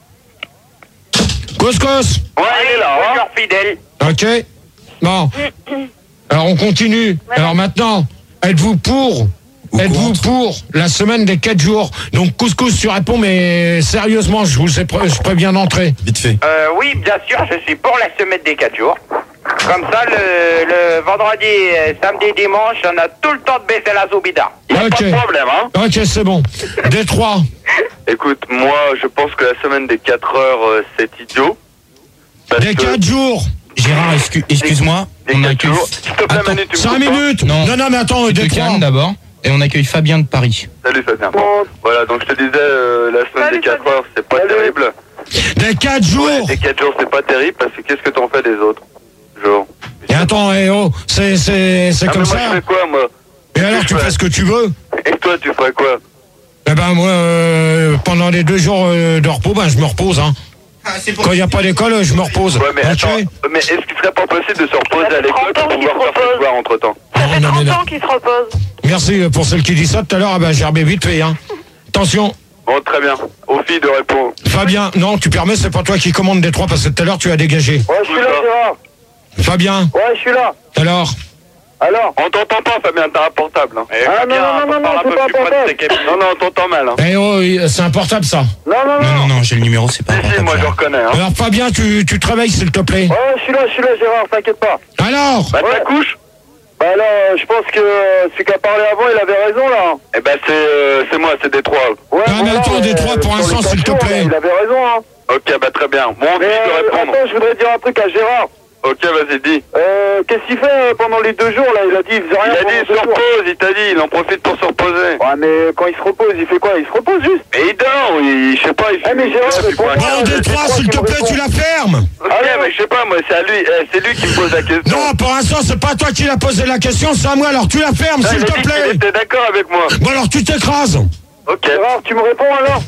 Couscous. Ouais, il est là. Hein. Toujours fidèle. Ok. Bon. Alors on continue. Alors maintenant, êtes-vous pour Ou Êtes-vous contre pour la semaine des quatre jours? Donc Couscous, tu réponds, mais sérieusement, je vous ai pré- je préviens d'entrer. Vite fait. Euh, oui, bien sûr, je suis pour la semaine des quatre jours. Comme ça, le, le vendredi, euh, samedi, dimanche, on a tout le temps de baisser la zoubida. Y a Ok. pas de problème, hein. Ok, c'est bon. Détroit. Écoute, moi, je pense que la semaine des quatre heures, euh, c'est idiot. Parce Des que- quatre jours. Gérard, excu- excuse-moi, Des on quatre accueille... jours. S'il te plaît, Attends, Manu, tu me Cinq coupes pas. minutes. Non. Non, non, mais attends, Tu te Détroit. calmes d'abord, et on accueille Fabien de Paris. Salut Fabien. Bon, voilà, donc je te disais, euh, la semaine Salut, des quatre Fabien. heures, c'est pas terrible. Des quatre jours. Des quatre jours, c'est pas terrible parce que qu'est-ce que t'en fais des autres jours? Et attends, eh oh, c'est c'est c'est Ah, comme mais moi, ça. je fais quoi, moi? Et alors, tu fais ce que tu veux. Et toi, tu ferais quoi? Eh ben moi, euh, pendant les deux jours euh, de repos, ben je me repose. Hein. Quand il n'y a pas d'école, je me repose. Ouais, mais Ok. attends, mais est-ce qu'il serait pas possible de se reposer à l'école pour pouvoir faire ce soir entre temps? ça fait non, mais trente non. ans qu'il se repose. Merci euh, pour celle qui dit ça tout à l'heure. Ah ben, j'ai remis vite fait. Hein. Attention, Bon, très bien. Aux filles de répondre. Fabien. Non, tu permets, c'est pas toi qui commande des trois parce que tout à l'heure tu as dégagé. Ouais, je suis là, Gérard. Fabien. Ouais, je suis là. Alors. Alors? On t'entend pas, Fabien, t'as un portable. Hein. Eh, Ah, Fabien, non, non, non, parle non, un c'est peu pas plus près de portable. tes cabines. Non, non, on t'entend mal. Hein. Eh oh, oui, c'est un portable ça. Non, non, non. Non, non, non, j'ai le numéro, c'est pas Si, si, important. moi je reconnais. Hein. Alors Fabien, tu, tu te réveilles s'il te plaît. Ouais, je suis là, je suis là, Gérard, t'inquiète pas. Alors. Bah, Ouais. ta couche? Bah là, euh, je pense que euh, celui qui a parlé avant, il avait raison, là. Eh ben, c'est euh, c'est moi, c'est Détroit. Ouais, Ah, mais attends, Détroit, pour sur l'instant, les s'il te quatre jours, plaît. là, Il avait raison, hein. Ok, bah très bien. Bon, on Mais de euh, répondre. attends, je voudrais dire un truc à Gérard. Ok, vas-y, dis. Euh, qu'est-ce qu'il fait euh, pendant les deux jours, là? Il a dit, il faisait Il rien a dit, pendant il se deux jours. repose, il t'a dit, il en profite pour se reposer. Ouais, mais quand il se repose, il fait quoi? Il se repose juste. Et il dort, il, je sais pas, il Eh, mais Gérard, il mais fait pour quoi? moi, Bon, je sais Détroit, pas s'il qui te me plaît, répond. tu la fermes. Ok, mais je sais pas, moi, c'est à lui, eh, c'est lui qui me pose la question. Non, pour l'instant, c'est pas toi qui l'as posé la question, c'est à moi. Alors tu la fermes, Ah, s'il il a te dit qu'il plaît. était d'accord avec moi. Bon, alors tu t'écrases. Ok. Gérard, tu me réponds alors?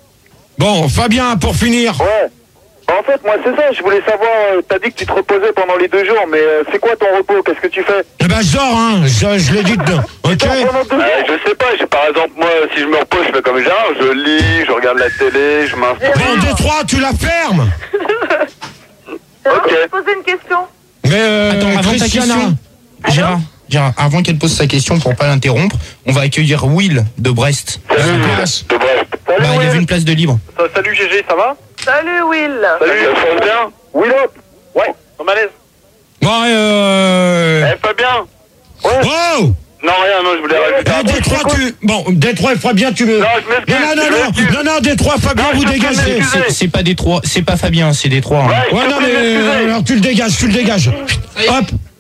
Bon, Fabien, pour finir. Ouais. En fait, moi, c'est ça, je voulais savoir, euh, t'as dit que tu te reposais pendant les deux jours, mais euh, c'est quoi ton repos? Qu'est-ce que tu fais? Eh ben, je dors, hein. Je, je l'ai dit dedans. Ok. Pendant deux Euh, jours? je sais pas, j'ai- par exemple, moi, si je me repose, je fais comme Gérard, je lis, je regarde la télé, je m'instruis. Bon, Détroit, tu la fermes. Gérard, Ok. je vais te poser une question. Mais euh, Attends, avant ta Christiana. question, Gérard, Gérard, avant qu'elle pose sa question, pour pas l'interrompre, on va accueillir Will de Brest. Salut, Salut, Will, Brest. de Brest. Salut, Bah, il y avait Will. une place de libre. Ça, salut G G, ça va? Salut Will. Salut, ça se passe bien? Will up. Ouais, on malaise. Bon, euh... Eh, Fabien? Oh. Non, rien, non, je voulais rajouter un Eh, truc. Détroit, tu... Bon, Détroit et Fabien, tu veux... Non, je m'excuse. Non, non, je non, m'excuse. non, non, Détroit, Fabien, Non, vous je peux dégagez. m'excuser. C'est c'est pas Détroit, c'est pas Fabien, c'est Détroit. hein. Ouais, Ouais, je non, peux mais m'excuser. euh, alors tu le dégages, tu le dégages. Hop.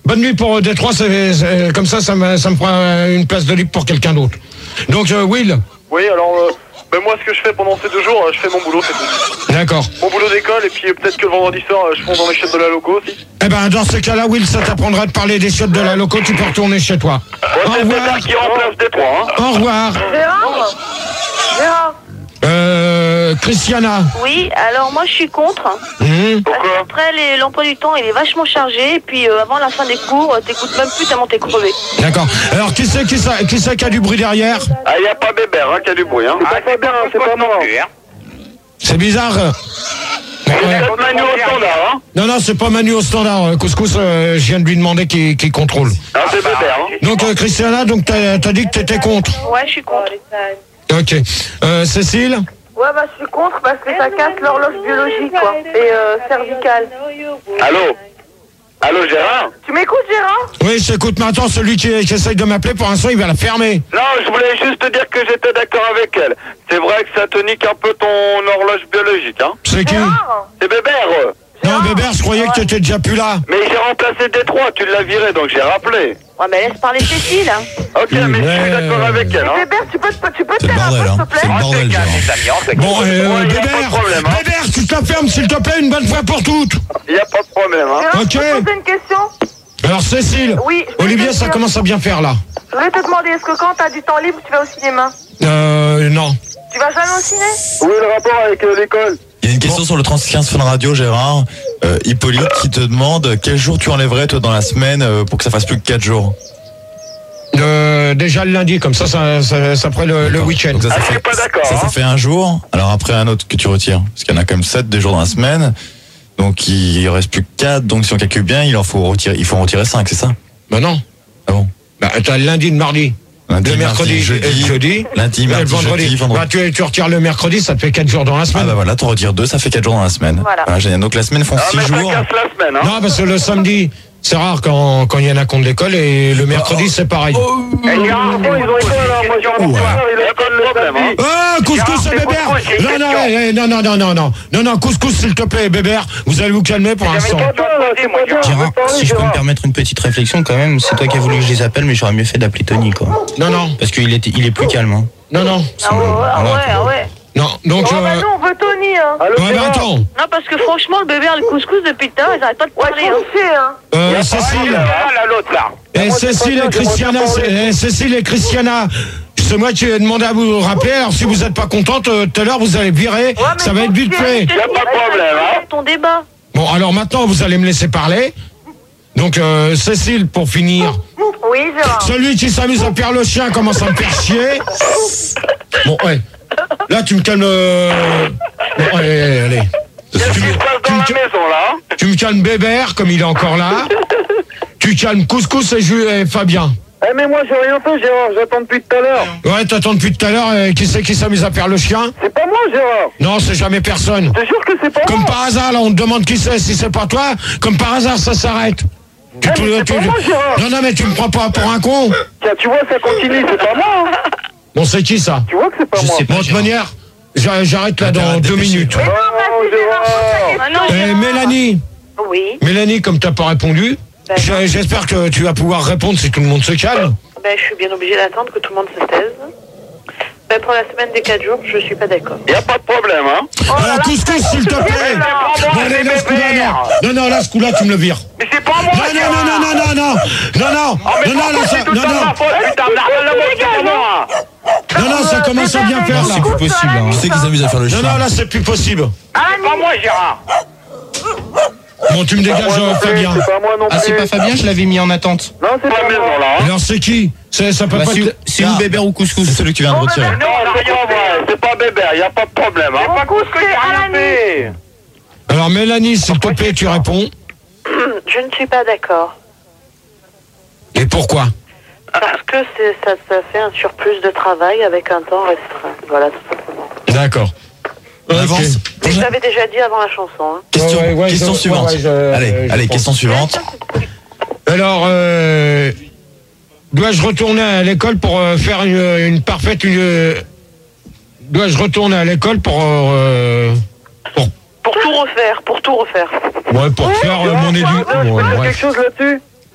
bonne nuit pour euh, Détroit, c'est, c'est, comme ça, ça me, ça me fera une place de libre pour quelqu'un d'autre. Donc, euh, Will. Oui, alors, euh, ben moi, ce que je fais pendant ces deux jours, euh, je fais mon boulot, c'est tout. D'accord. Mon boulot d'école, et puis euh, peut-être que le vendredi soir, euh, je fonce dans les chiottes de la loco aussi. Eh ben, dans ce cas-là, Will, ça t'apprendra de parler des chiottes de la loco, tu peux retourner chez toi. Bon, c'est Bébert qui remplace Détroit, hein. Au revoir. Gérard Gérard Euh, Christiana. Oui, alors moi je suis contre. Mmh. Parce qu'après les- l'emploi du temps il est vachement chargé et puis euh, avant la fin des cours euh, t'écoutes même plus tellement t'es crevé. D'accord. Alors, qui c'est qui, ça- qui, c'est qui a du bruit derrière? Ah, y a pas Bébert, hein, qui a du bruit, hein. Ah, c'est bien, c'est pas moi. C'est bizarre. C'est peut-être Manu au standard, hein. Non, non, c'est pas Manu au standard. Euh, Couscous, euh, je viens de lui demander qui, qui contrôle. Ah, c'est Bébert, hein. Donc, euh, Christiana, donc t'as, t'as dit que t'étais contre. Ouais, je suis contre. Ok. Euh, Cécile? Ouais, bah je suis contre parce que ça casse l'horloge biologique, quoi. Et euh, cervicale. Allô? Allô, Gérard? Tu m'écoutes, Gérard? Oui, je t'écoute maintenant. Celui qui, qui essaye de m'appeler, pour l'instant, il va la fermer. Non, je voulais juste te dire que j'étais d'accord avec elle. C'est vrai que ça te nique un peu ton horloge biologique, hein. C'est qui? C'est Bébert. Non, Bébert, je croyais que t'étais déjà plus là. Mais j'ai remplacé Détroit, tu l'as viré, donc j'ai rappelé. Ouais, mais laisse parler Cécile. Hein. Ok, mais je suis d'accord avec elle, hein. Bébert, tu peux, te- tu peux te C'est le taire un peu, bordel, s'il hein. te plaît? C'est le bordel, Gérard. Bon, euh, Ouais, y a pas de Bébert, problème, hein. Bébert, tu te la fermes, s'il te plaît, une bonne fois pour toutes. Il n'y a pas de problème, hein. Gérard, Ok. je peux te poser une question? Alors, Cécile, Oui, je voulais Olivier, te ça dire- commence à bien faire, là. Je voulais te demander, est-ce que quand t'as du temps libre, tu vas au cinéma? Euh, non. Tu vas jamais au ciné? Où est le rapport avec euh, l'école? Il y a une question sur le trente-quinze Fun Radio, Gérard. Euh, Hippolyte qui te demande quel jour tu enlèverais toi dans la semaine euh, pour que ça fasse plus que quatre jours. Euh, déjà le lundi, comme ça, ça, ça, ça ferait le, le week-end. Donc ça, ça Ah, je fait, suis pas d'accord, ça, ça hein. fait un jour. Alors après un autre que tu retires, parce qu'il y en a quand même sept des jours dans la semaine. Donc il reste plus que quatre. Donc si on calcule bien, il en faut retirer, il faut en retirer cinq, c'est ça? Bah non. Ah bon? Bah, t'as le lundi, le mardi. Lundi, Le mercredi, mardi, jeudi, et le jeudi, lundi, et le mardi, vendredi. jeudi, vendredi. Bah, tu, tu retires le mercredi, ça te fait quatre jours dans la Ah semaine. bah voilà, t'en retires deux, ça fait quatre jours dans la semaine. Voilà. génial. Donc la semaine font Ah, six mais ça jours. casse la semaine, hein. Non, parce que le samedi, c'est rare quand quand il y en a contre l'école, et le mercredi, c'est pareil. Eh, Gérard, ils ont école, alors moi j'ai envie de voir, il a pas de problème, hein. Ah, couscous et Bébert. Non, non, eh, non, non, non, non, non, non, non, couscous, s'il te plaît, Bébert, vous allez vous calmer pour l'instant. Gérard, si je peux me permettre une petite réflexion quand même, c'est toi qui as voulu que je les appelle, mais j'aurais mieux fait d'appeler Tony, quoi. Non, non, Parce qu'il est, il est plus calme, hein. non, non, Ah ouais, ah ouais, ah ouais. non, donc, Oh, bah euh, nous, on veut Tony, hein. ouais, bah, attends, Non, parce que franchement, le bébé et le couscous depuis tout à l'heure, ils arrêtent pas de Ouais, parler. faut Hein. le chier, hein. euh, Cécile, Ah, là, l'autre, là. et Cécile et Christiana, c'est- eh, Cécile et Christiana, c'est moi qui ai demandé à vous rappeler, alors si vous n'êtes pas contente, euh, tout à l'heure, vous allez virer, mais ça va être vite fait. Je te Y a dis, pas de problème, hein. ton débat. Bon, alors maintenant, vous allez me laisser parler. Donc, euh, Cécile, pour finir, Oui, Gérard. celui qui s'amuse à faire le chien commence à me faire chier. Bon, ouais. Là, tu me calmes... euh, Bon, allez, allez, allez. Qu'est-ce qui se passe dans la maison, là? Tu me calmes Bébert, comme il est encore là. Tu calmes Couscous et, Ju- et Fabien. Eh, mais moi j'ai rien fait, Gérard, j'attends depuis tout à l'heure. Ouais, t'attends depuis tout à l'heure. euh, Qui c'est qui s'amuse à faire le chien? C'est pas moi, Gérard. Non, c'est jamais personne. Je te jure que c'est pas Comme moi. par hasard, là, on te demande qui c'est. Si c'est pas toi, comme par hasard, ça s'arrête. Tu- Eh, tu- mais c'est tu- pas moi, Gérard. non, non, mais tu me prends pas pour un con. Tiens, tu vois, ça continue, c'est pas moi. hein. Bon, c'est qui ça? Tu vois que c'est pas Je moi. sais pas, Bon, de toute Gérard. manière, j'a- j'arrête là Intérêt dans à deux dépêcher. minutes. Mais non, merci, Gérard, pose ta Ah question. non, Eh, Gérard. Mélanie, Oui. Mélanie, comme t'as pas répondu, Ben, j'ai- j'espère que tu vas pouvoir répondre si tout le monde se calme. Ben, je suis bien obligée d'attendre que tout le monde se taise. Ben, pour la semaine des quatre jours, je suis pas d'accord. Y a pas de problème, hein. Alors, couscous, s'il te plaît. Non, allez, là, ce coup-là, non. Non, non, là, ce coup-là, tu me le vires. Mais c'est pas moi, Non, non, non, non, non, non, non, non, non, non, non, là, ça, c'est tout non, le temps non, ma faute, putain, merde, le mot, c'est moi. non, non, ça commence à bien faire, Non, là. c'est plus possible, hein. Tu sais qu'ils s'amusent à faire le Non, chien. non, là, c'est plus possible. C'est pas moi, Gérard. Bon, tu me dégages, euh, Fabien. C'est pas moi non plus. Ah, c'est pas Fabien, je l'avais mis en attente. Non, c'est pas maison, là. hein. Alors, c'est qui? C'est, ça peut Bah, pas c'est être... c'est ou Bébert ou Couscous. C'est celui que tu viens de retirer. Non, c'est pas vrai, c'est pas Bébert, y a pas de problème, hein. Pas cool, ce que j'ai rien fait. Alors, Mélanie, s'il te plaît, tu réponds. Je ne suis pas d'accord. Et pourquoi? Parce que c'est, ça, ça fait un surplus de travail avec un temps restreint. Voilà, tout simplement. D'accord. On Ok. avance. Mais je l'avais déjà dit avant la chanson. Hein. Question, Ouais, ouais, question je- suivante. ouais, ouais, je- allez, je allez, pense. question suivante. Alors, euh, dois-je retourner à l'école pour euh, faire une, une parfaite... Une, dois-je retourner à l'école pour... euh, pour Pour tout refaire, pour tout refaire. ouais, pour faire euh, mon édu... Je peux Ouais, dire bref. quelque chose là-dessus?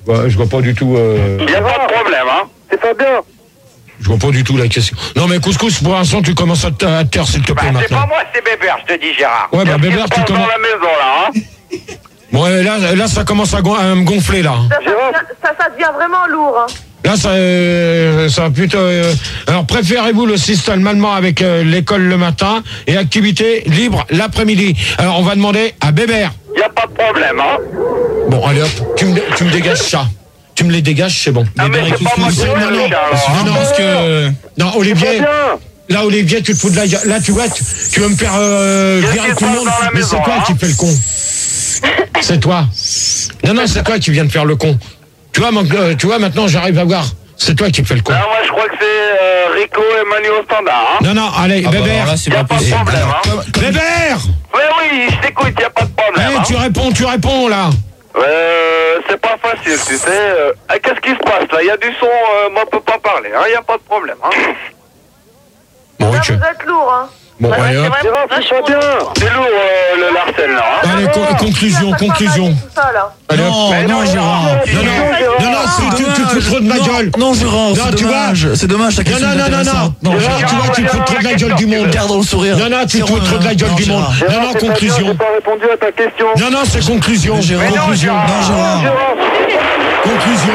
Ouais, je vois pas du tout. Euh... Il n'y a pas de problème, hein. C'est Fabien. Je vois pas du tout la question. Non, mais Couscous, pour l'instant, tu commences à te à te taire, s'il te plaît, Bah, c'est maintenant. pas moi, c'est Bébert, je te dis, Gérard. Ouais, bah, Bébert, tu Dans commences. la maison, là, hein. Bon, ouais, là, là, ça commence à, gon- à me gonfler, là. Ça, ça, devient, ça, ça devient vraiment lourd. Hein. Là, ça, euh, ça va plutôt. Euh... Alors, préférez-vous le système allemand avec euh, l'école le matin et activité libre l'après-midi? Alors, on va demander à Bébert. Il n'y a pas de problème, hein. Bon, allez hop, tu me, tu me dégages ça. Tu me les dégages, c'est bon. Ah, mais c'est pas moi qui Non, non, le chat, alors, non, hein. non, parce que. Non, Olivier. Là, Olivier, tu te fous de la gueule. Là, tu vois, tu, tu veux me faire euh, Qu'est-ce virer qui tout se le passe monde. dans la Mais maison, c'est toi hein qui fais le con. C'est toi. Non, non, c'est toi qui viens de faire le con. Tu vois, mon- euh, tu vois, maintenant, j'arrive à voir. C'est toi qui fais le con. Ah, moi, je crois que c'est euh, Rico et Manu au standard, hein. Non, non, allez, Ah bah, Bébert. alors là, c'est Il n'y a pas pas de possible. problème, hein. Bébert. Oui, oui, je t'écoute, il n'y a pas de problème, Eh, hein. tu réponds, tu réponds, là. Euh, c'est pas facile, tu sais. Euh, ah, qu'est-ce qui se passe, là? Il y a du son, euh, moi, je peux pas parler, hein. Il n'y a pas de problème, hein. Bon, Là, ok. vous êtes lourd. Hein. Bon, Ouais, allez, c'est hop. vrai, C'est vrai, c'est vachement pas bien. lourd. C'est lourd, euh, le Larcel, là, hein. Allez, con- conclusion, Ça, ça conclusion. tout ça, là. Allez, hop. Non, Mais non, non, Gérard. Non, non, non, non, tu, tu, tu te fous trop de ma gueule. Non, Gérard, Non, c'est tu dommage. C'est dommage, ta Non, question non, est non, non, non. intéressante. Non, Gérard, tu vois, tu te fous trop de la gueule du monde. Gardons le sourire. Non, non, tu te fous trop de la gueule Non, du monde. Gérard. Non, non, conclusion. pas répondu à ta question. Non, non, c'est conclusion. Gérard. Conclusion. Non, Gérard. Conclusion.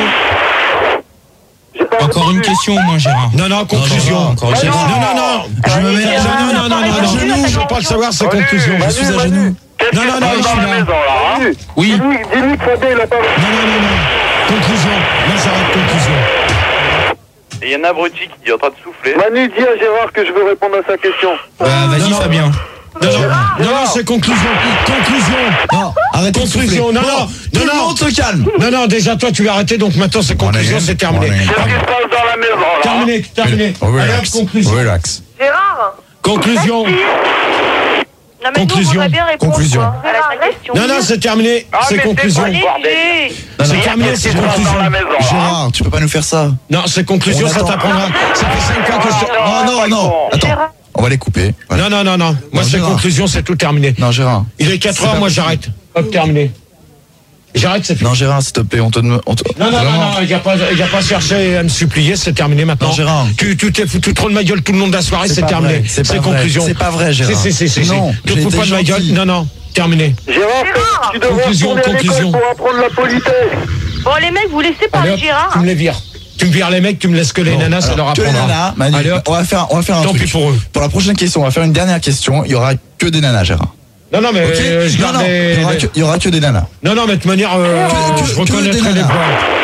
Encore une question, moi, Gérard. Non, non, conclusion. Gérard, encore une Non, question. non, non. Je me mets Non, non, non, non, non, non. Je veux pas le savoir, c'est conclusion. Je suis à genoux. Qu'est-ce Non, qui non, se non, passe je dans suis la là. maison, là, hein? Oui. Dis-lui que Fabien, il a pas... Non, non, non, non. Conclusion. Là, j'arrête conclusion. Et il y a un abruti qui est en train de souffler. Manu, dis à Gérard que je veux répondre à sa question. Bah, vas-y, Non, non. Fabien. Non, non, non, non, c'est conclusion. Conclusion. Non, arrête de Conclusion. souffler. Non, Bon, non, tout non, le non. monde se calme. Non, non, déjà, toi, tu vas arrêter, donc maintenant, c'est conclusion, c'est terminé. Qu'est-ce qui se passe dans la maison, là? Terminé, terminé. Allez, hop, conclusion. Relax. Gérard. Conclusion. Non, mais nous, on Conclusion. voudrait bien répondre, Conclusion. quoi, à la question. Non, non, c'est terminé. Ah, C'est mais conclusion. c'est quoi, bordel? Non, C'est non, terminé, Qu'est-ce c'est qui se passe dans conclusion. la maison, là? Gérard, tu peux pas nous faire ça. Non, c'est conclusion, On ça attend. t'apprendra. Ça fait cinq fois que je te... Oh non, non. Attends, Gérard. on va les couper. Voilà. Non, non, non, non. Moi, Non, c'est Gérard. conclusion, c'est tout terminé. Non, Gérard. Il est quatre C'est heures, pas moi, possible. j'arrête. Hop, terminé. J'arrête, c'est fini. Non, Gérard, s'il te plaît, on te demande. on te- Non, non, non, Vraiment. non, il n'y a pas, il y a pas cherché à me supplier, c'est terminé maintenant. Non, Gérard. Tu, tu t'es foutu trop de ma gueule tout le long de la soirée, c'est pas terminé. vrai, c'est pas vrai. conclusion. C'est pas vrai, Gérard. Si, si, si, si. Non, Te j'ai fous été pas de ma gueule. gentil. Non, non, terminé. Gérard, tu devrais Conclusion, retourner à conclusion. l'école pour apprendre la politesse. Bon, les mecs, vous laissez Allez, parler hop, Gérard. tu me les vires. Tu me vires les mecs, tu me laisses que les Bon, nanas, ça alors, leur que les apprendra. nanas, Manu, Allez, hop. on va faire, on va faire un Tant truc. pis pour eux. Pour la prochaine question, on va faire une dernière question. Il y aura que des nanas, Gérard. Non, non, mais Ok euh, je Non, garde non, les- il y aura les- que- il y aura que des nanas. Non, non, mais de toute manière, euh, Que- que- je que reconnaîtrai des les nanas.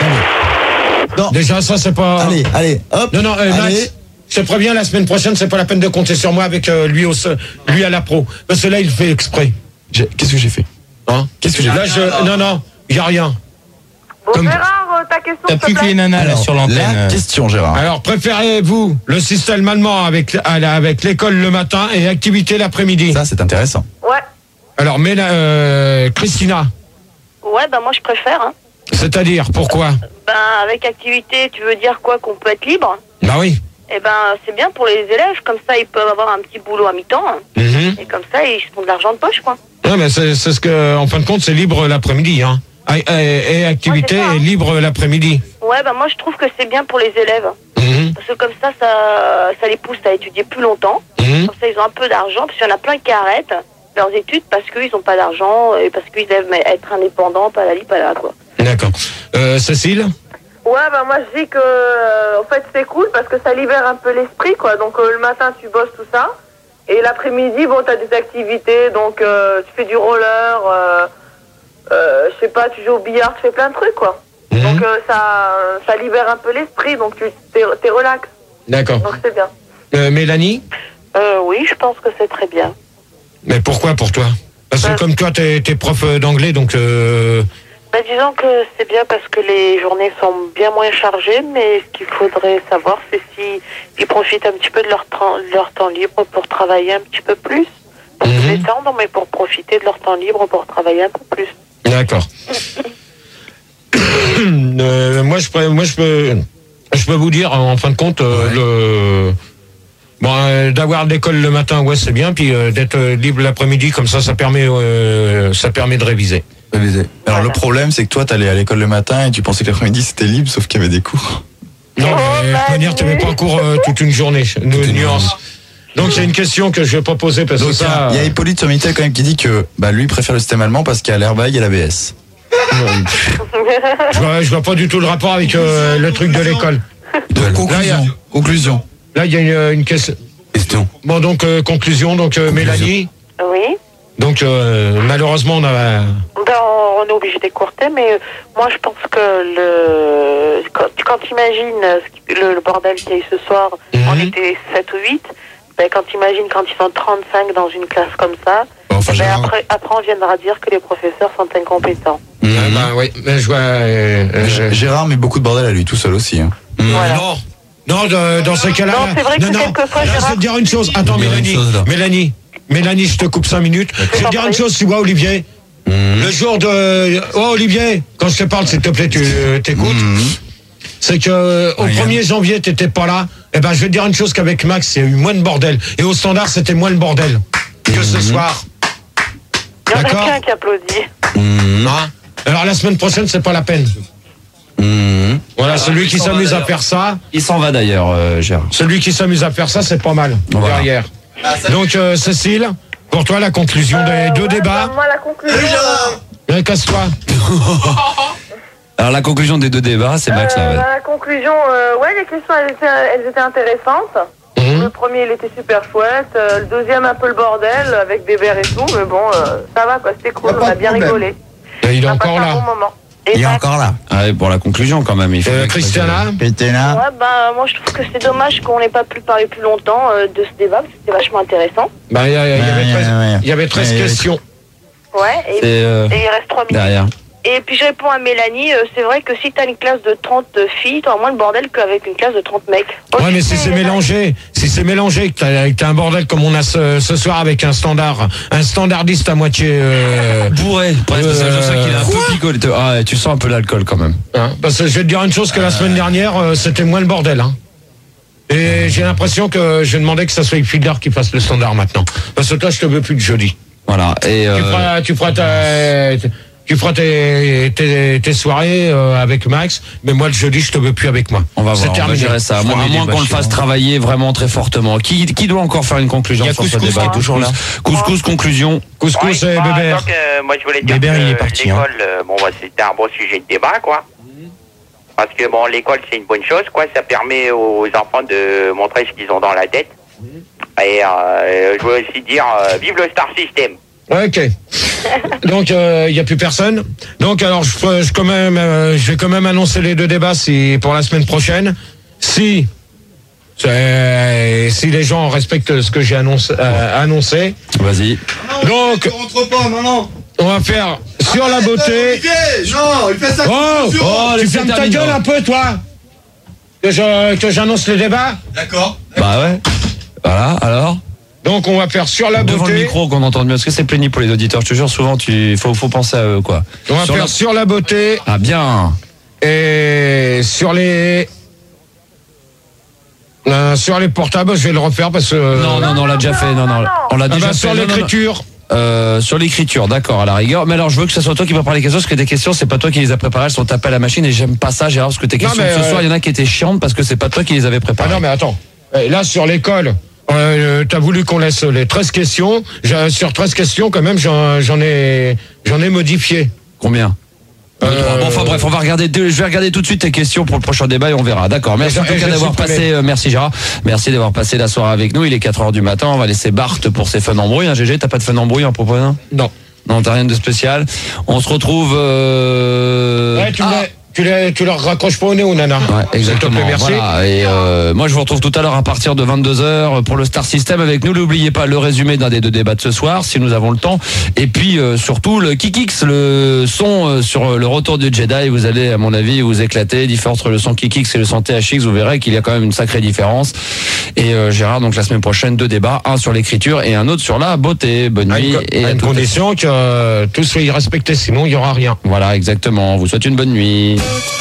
voix. Non. Déjà, ça, c'est pas... Allez, allez, hop. Non, non, euh, allez. Max, je te préviens, la semaine prochaine, c'est pas la peine de compter sur moi avec euh, lui, au, lui à la pro. Parce que là, il fait exprès. J'ai- Qu'est-ce que j'ai fait Hein Qu'est-ce que j'ai Là, fait je... Non, non, il n'y a rien. Bon, Comme- Gérard, euh, ta question, T'as s'il te plus que plaît. les nanas, là, Alors, sur l'antenne. La question, Gérard. Alors, préférez-vous le système allemand avec, à la- avec l'école le matin et activité l'après-midi? Ça, c'est intéressant. Ouais. Alors, mais la- euh, Christina, Ouais, bah, moi, je préfère, hein. c'est-à-dire, pourquoi? Ben, avec activité, tu veux dire quoi? Qu'on peut être libre? Bah oui. Eh ben, c'est bien pour les élèves, comme ça, ils peuvent avoir un petit boulot à mi-temps. hein. Mhm. Et comme ça, ils se font de l'argent de poche, quoi. Non, mais c'est c'est ce que, en fin de compte, c'est libre l'après-midi, hein. Et, et- et activité Ouais, c'est ça, hein. est libre l'après-midi. Ouais, ben, moi, je trouve que c'est bien pour les élèves. Mhm. Parce que comme ça, ça, ça les pousse à étudier plus longtemps. Mhm. Comme ça, ils ont un peu d'argent. Parce qu'il y en a plein qui arrêtent leurs études parce qu'ils n'ont pas d'argent et parce qu'ils aiment être indépendants, pas la li, pas là, quoi. D'accord. Euh, Cécile? Ouais, bah moi je dis que euh, en fait c'est cool parce que ça libère un peu l'esprit quoi. Donc euh, le matin tu bosses tout ça et l'après-midi bon t'as des activités donc euh, tu fais du roller, euh, euh, je sais pas tu joues au billard, tu fais plein de trucs quoi. Mhm. Donc euh, ça ça libère un peu l'esprit donc tu t'es, t'es relax D'accord. donc c'est bien. Euh, Mélanie? Euh, oui, je pense que c'est très bien. Mais pourquoi pour toi? Parce que Euh. comme toi, t'es t'es prof d'anglais, donc... Euh... Bah, disons que c'est bien parce que les journées sont bien moins chargées, mais ce qu'il faudrait savoir, c'est si ils profitent un petit peu de leur temps, de leur temps libre pour travailler un petit peu plus, pour se Mhm. détendre, mais pour profiter de leur temps libre pour travailler un peu plus. D'accord. euh, moi, je peux, moi, je peux, je peux vous dire, en fin de compte, euh, le, Bon, euh, d'avoir de l'école le matin, ouais, c'est bien, puis euh, d'être euh, libre l'après-midi, comme ça, ça permet, euh, ça permet de réviser. Réviser. Alors le problème, c'est que toi, t'allais à l'école le matin et tu pensais que l'après-midi c'était libre, sauf qu'il y avait des cours. Non, mais de toute manière, tu n'avais pas en cours euh, toute une journée. Une nuance. Donc c'est une question que je vais pas poser parce Donc, que ça. il y a Hippolyte sur Minitel quand même qui dit que bah lui il préfère le système allemand parce qu'il y a l'airbag et l'A B S. je, vois, je vois pas du tout le rapport avec euh, le truc de l'école. Conclusion. Là, il y a, conclusion. Là, il y a une, une question. Question. Bon, donc euh, conclusion. Donc euh, Mélanie. Oui. Donc euh, malheureusement on a. Ben, on, on est obligé d'écourter, mais euh, moi je pense que le quand, quand tu imagines le, le bordel qu'il y a eu ce soir, mm-hmm. on était sept ou huit, ben, quand tu imagines quand ils sont trente-cinq dans une classe comme ça, enfin, ben, après, après on viendra dire que les professeurs sont incompétents. Mmh. Ah bah, oui, mais je vois. Euh, euh, Gérard met beaucoup de bordel à lui tout seul aussi. Hein. Voilà. Non, non, de, dans ce cas-là. Non, c'est vrai non, que non, quelquefois, là, Gérard... je vais te dire une chose. Attends, Mélanie. Chose, Mélanie. Mélanie, je te coupe cinq minutes. Je vais te dire une chose, tu vois, Olivier. Mmh. Le jour de. Oh, Olivier, quand je te parle, s'il te plaît, tu euh, t'écoutes. Mmh. C'est que euh, au premier janvier, t'étais pas là. Eh ben, je vais te dire une chose qu'avec Max, il y a eu moins de bordel. Et au standard, c'était moins le bordel que ce soir. Il y en a D'accord. qu'un qui applaudit. Mmh. Hein. Alors la semaine prochaine, c'est pas la peine. Mmh. Voilà, ah, celui qui s'amuse à faire ça. Il s'en va d'ailleurs, euh, Gérard. Celui qui s'amuse à faire ça, c'est pas mal. Voilà. Derrière. Ah, donc, euh, Cécile, pour toi, la conclusion euh, des deux ouais, débats. Bah, moi, la conclusion. Euh... Casse-toi. Alors, la conclusion des deux débats, c'est Max. Euh, là, ouais. La conclusion, euh, ouais, les questions, elles étaient, elles étaient intéressantes. Mmh. Le premier, il était super chouette. Euh, le deuxième, un peu le bordel, avec des verres et tout. Mais bon, euh, ça va, quoi. C'était cool. On a bien rigolé. Et il est encore là. Un bon moment. Il est encore là. Ah, ouais, pour la conclusion, quand même. Il faut euh, Christiana. Christiana. Ouais, bah, moi, je trouve que c'est dommage qu'on n'ait pas pu parler plus longtemps euh, de ce débat, parce que c'était vachement intéressant. Bah, il y, y, y, y, y avait treize questions. Ouais, et, euh, et il reste trois minutes. Derrière. Et puis je réponds à Mélanie, euh, c'est vrai que si t'as une classe de trente filles, t'auras moins de bordel qu'avec une classe de trente mecs. Oh, ouais, mais si c'est mélangé, si c'est mélangé, que t'as, que t'as un bordel comme on a ce, ce soir avec un standard, un standardiste à moitié euh, bourré. Ouais, euh, je sais qu'il est un peu picolé. Ah, ouais, tu sens un peu l'alcool quand même. Hein, parce que je vais te dire une chose que la semaine dernière, euh, c'était moins le bordel. Hein. Et j'ai l'impression que je demandais que ça soit Fielder qui fasse le standard maintenant. Parce que toi, je te veux plus de jeudi. Voilà. Et euh... tu feras, tu feras ta, tu feras tes, tes, tes soirées euh, avec Max, mais moi le jeudi je te veux plus avec moi. On va c'est voir, terminé. on va gérer ça. Moi, à moins qu'on le fasse travailler vraiment très fortement. Qui, qui doit encore faire une conclusion sur ce débat? Qui est toujours là. Couscous, conclusion. Couscous ouais, et bah, Bébert. Donc, euh, moi je voulais dire Bébert, que il est parti, l'école, hein. euh, bon bah c'était un bon sujet de débat quoi. Parce que bon l'école c'est une bonne chose quoi, ça permet aux enfants de montrer ce qu'ils ont dans la tête. Et euh, je veux aussi dire euh, vive le Star System. Ok. Donc il euh, y a plus personne. Donc alors je, je quand même euh, je vais quand même annoncer les deux débats si pour la semaine prochaine. Si si les gens respectent ce que j'ai annoncé, euh, annoncé. Vas-y. Non, Donc tu rentres pas, non non. On va faire sur ah, la beauté. Olivier, non, il fait ça. Oh, oh tu fermes ta gueule un peu toi. Que je que j'annonce le débat. D'accord. Bah ouais. Voilà. Alors. Donc on va faire sur la beauté. Devant le micro qu'on entende mieux, parce que c'est pénible pour les auditeurs. Je te jure, souvent, tu faut faut penser à eux quoi. On va sur faire la... sur la beauté. Ah bien. Et sur les euh, sur les portables, je vais le refaire parce que non non non, on l'a déjà fait. Non non, on l'a déjà ah bah, fait. Sur l'écriture. Euh, sur l'écriture, d'accord, à la rigueur. Mais alors, je veux que ce soit toi qui prépares les questions, parce que tes questions, c'est pas toi qui les as préparées, elles sont tapées à la machine, et j'aime pas ça, Gérard, parce que tes questions non, de ce euh... soir, il y en a qui étaient chiantes parce que c'est pas toi qui les avais préparées. Ah non, mais attends. Là, sur l'école, euh, t'as voulu qu'on laisse les treize questions. J'ai, sur treize questions, quand même, j'en, j'en ai, j'en ai modifié. Combien? Euh... Bon, enfin bref, on va regarder. Je vais regarder tout de suite tes questions pour le prochain débat et on verra. D'accord. Merci en tout cas d'avoir passé. Euh, merci Gérard. Merci d'avoir passé la soirée avec nous. Il est quatre heures du matin. On va laisser Bart pour ses fun embrouilles. Hein, G G, t'as pas de fun embrouille en proposant? Non. Non, t'as rien de spécial. On se retrouve. Euh... Ouais, tu ah. Tu, les, tu leur raccroches pas au nez aux nanas. Ouais, exactement. Plaît, merci. Voilà. Et euh, moi, je vous retrouve tout à l'heure à partir de vingt-deux heures pour le Star System avec nous. N'oubliez pas le résumé d'un des deux débats de ce soir, si nous avons le temps. Et puis, euh, surtout, le Kikix, le son euh, sur le retour du Jedi. Vous allez, à mon avis, vous éclater. Différence entre le son Kikix et le son T H X. Vous verrez qu'il y a quand même une sacrée différence. Et euh, Gérard, donc la semaine prochaine, deux débats. Un sur l'écriture et un autre sur la beauté. Bonne nuit. À une, et à une condition que euh, tout soit respecté. Sinon, il y aura rien. Voilà, exactement. On vous souhaite une bonne nuit.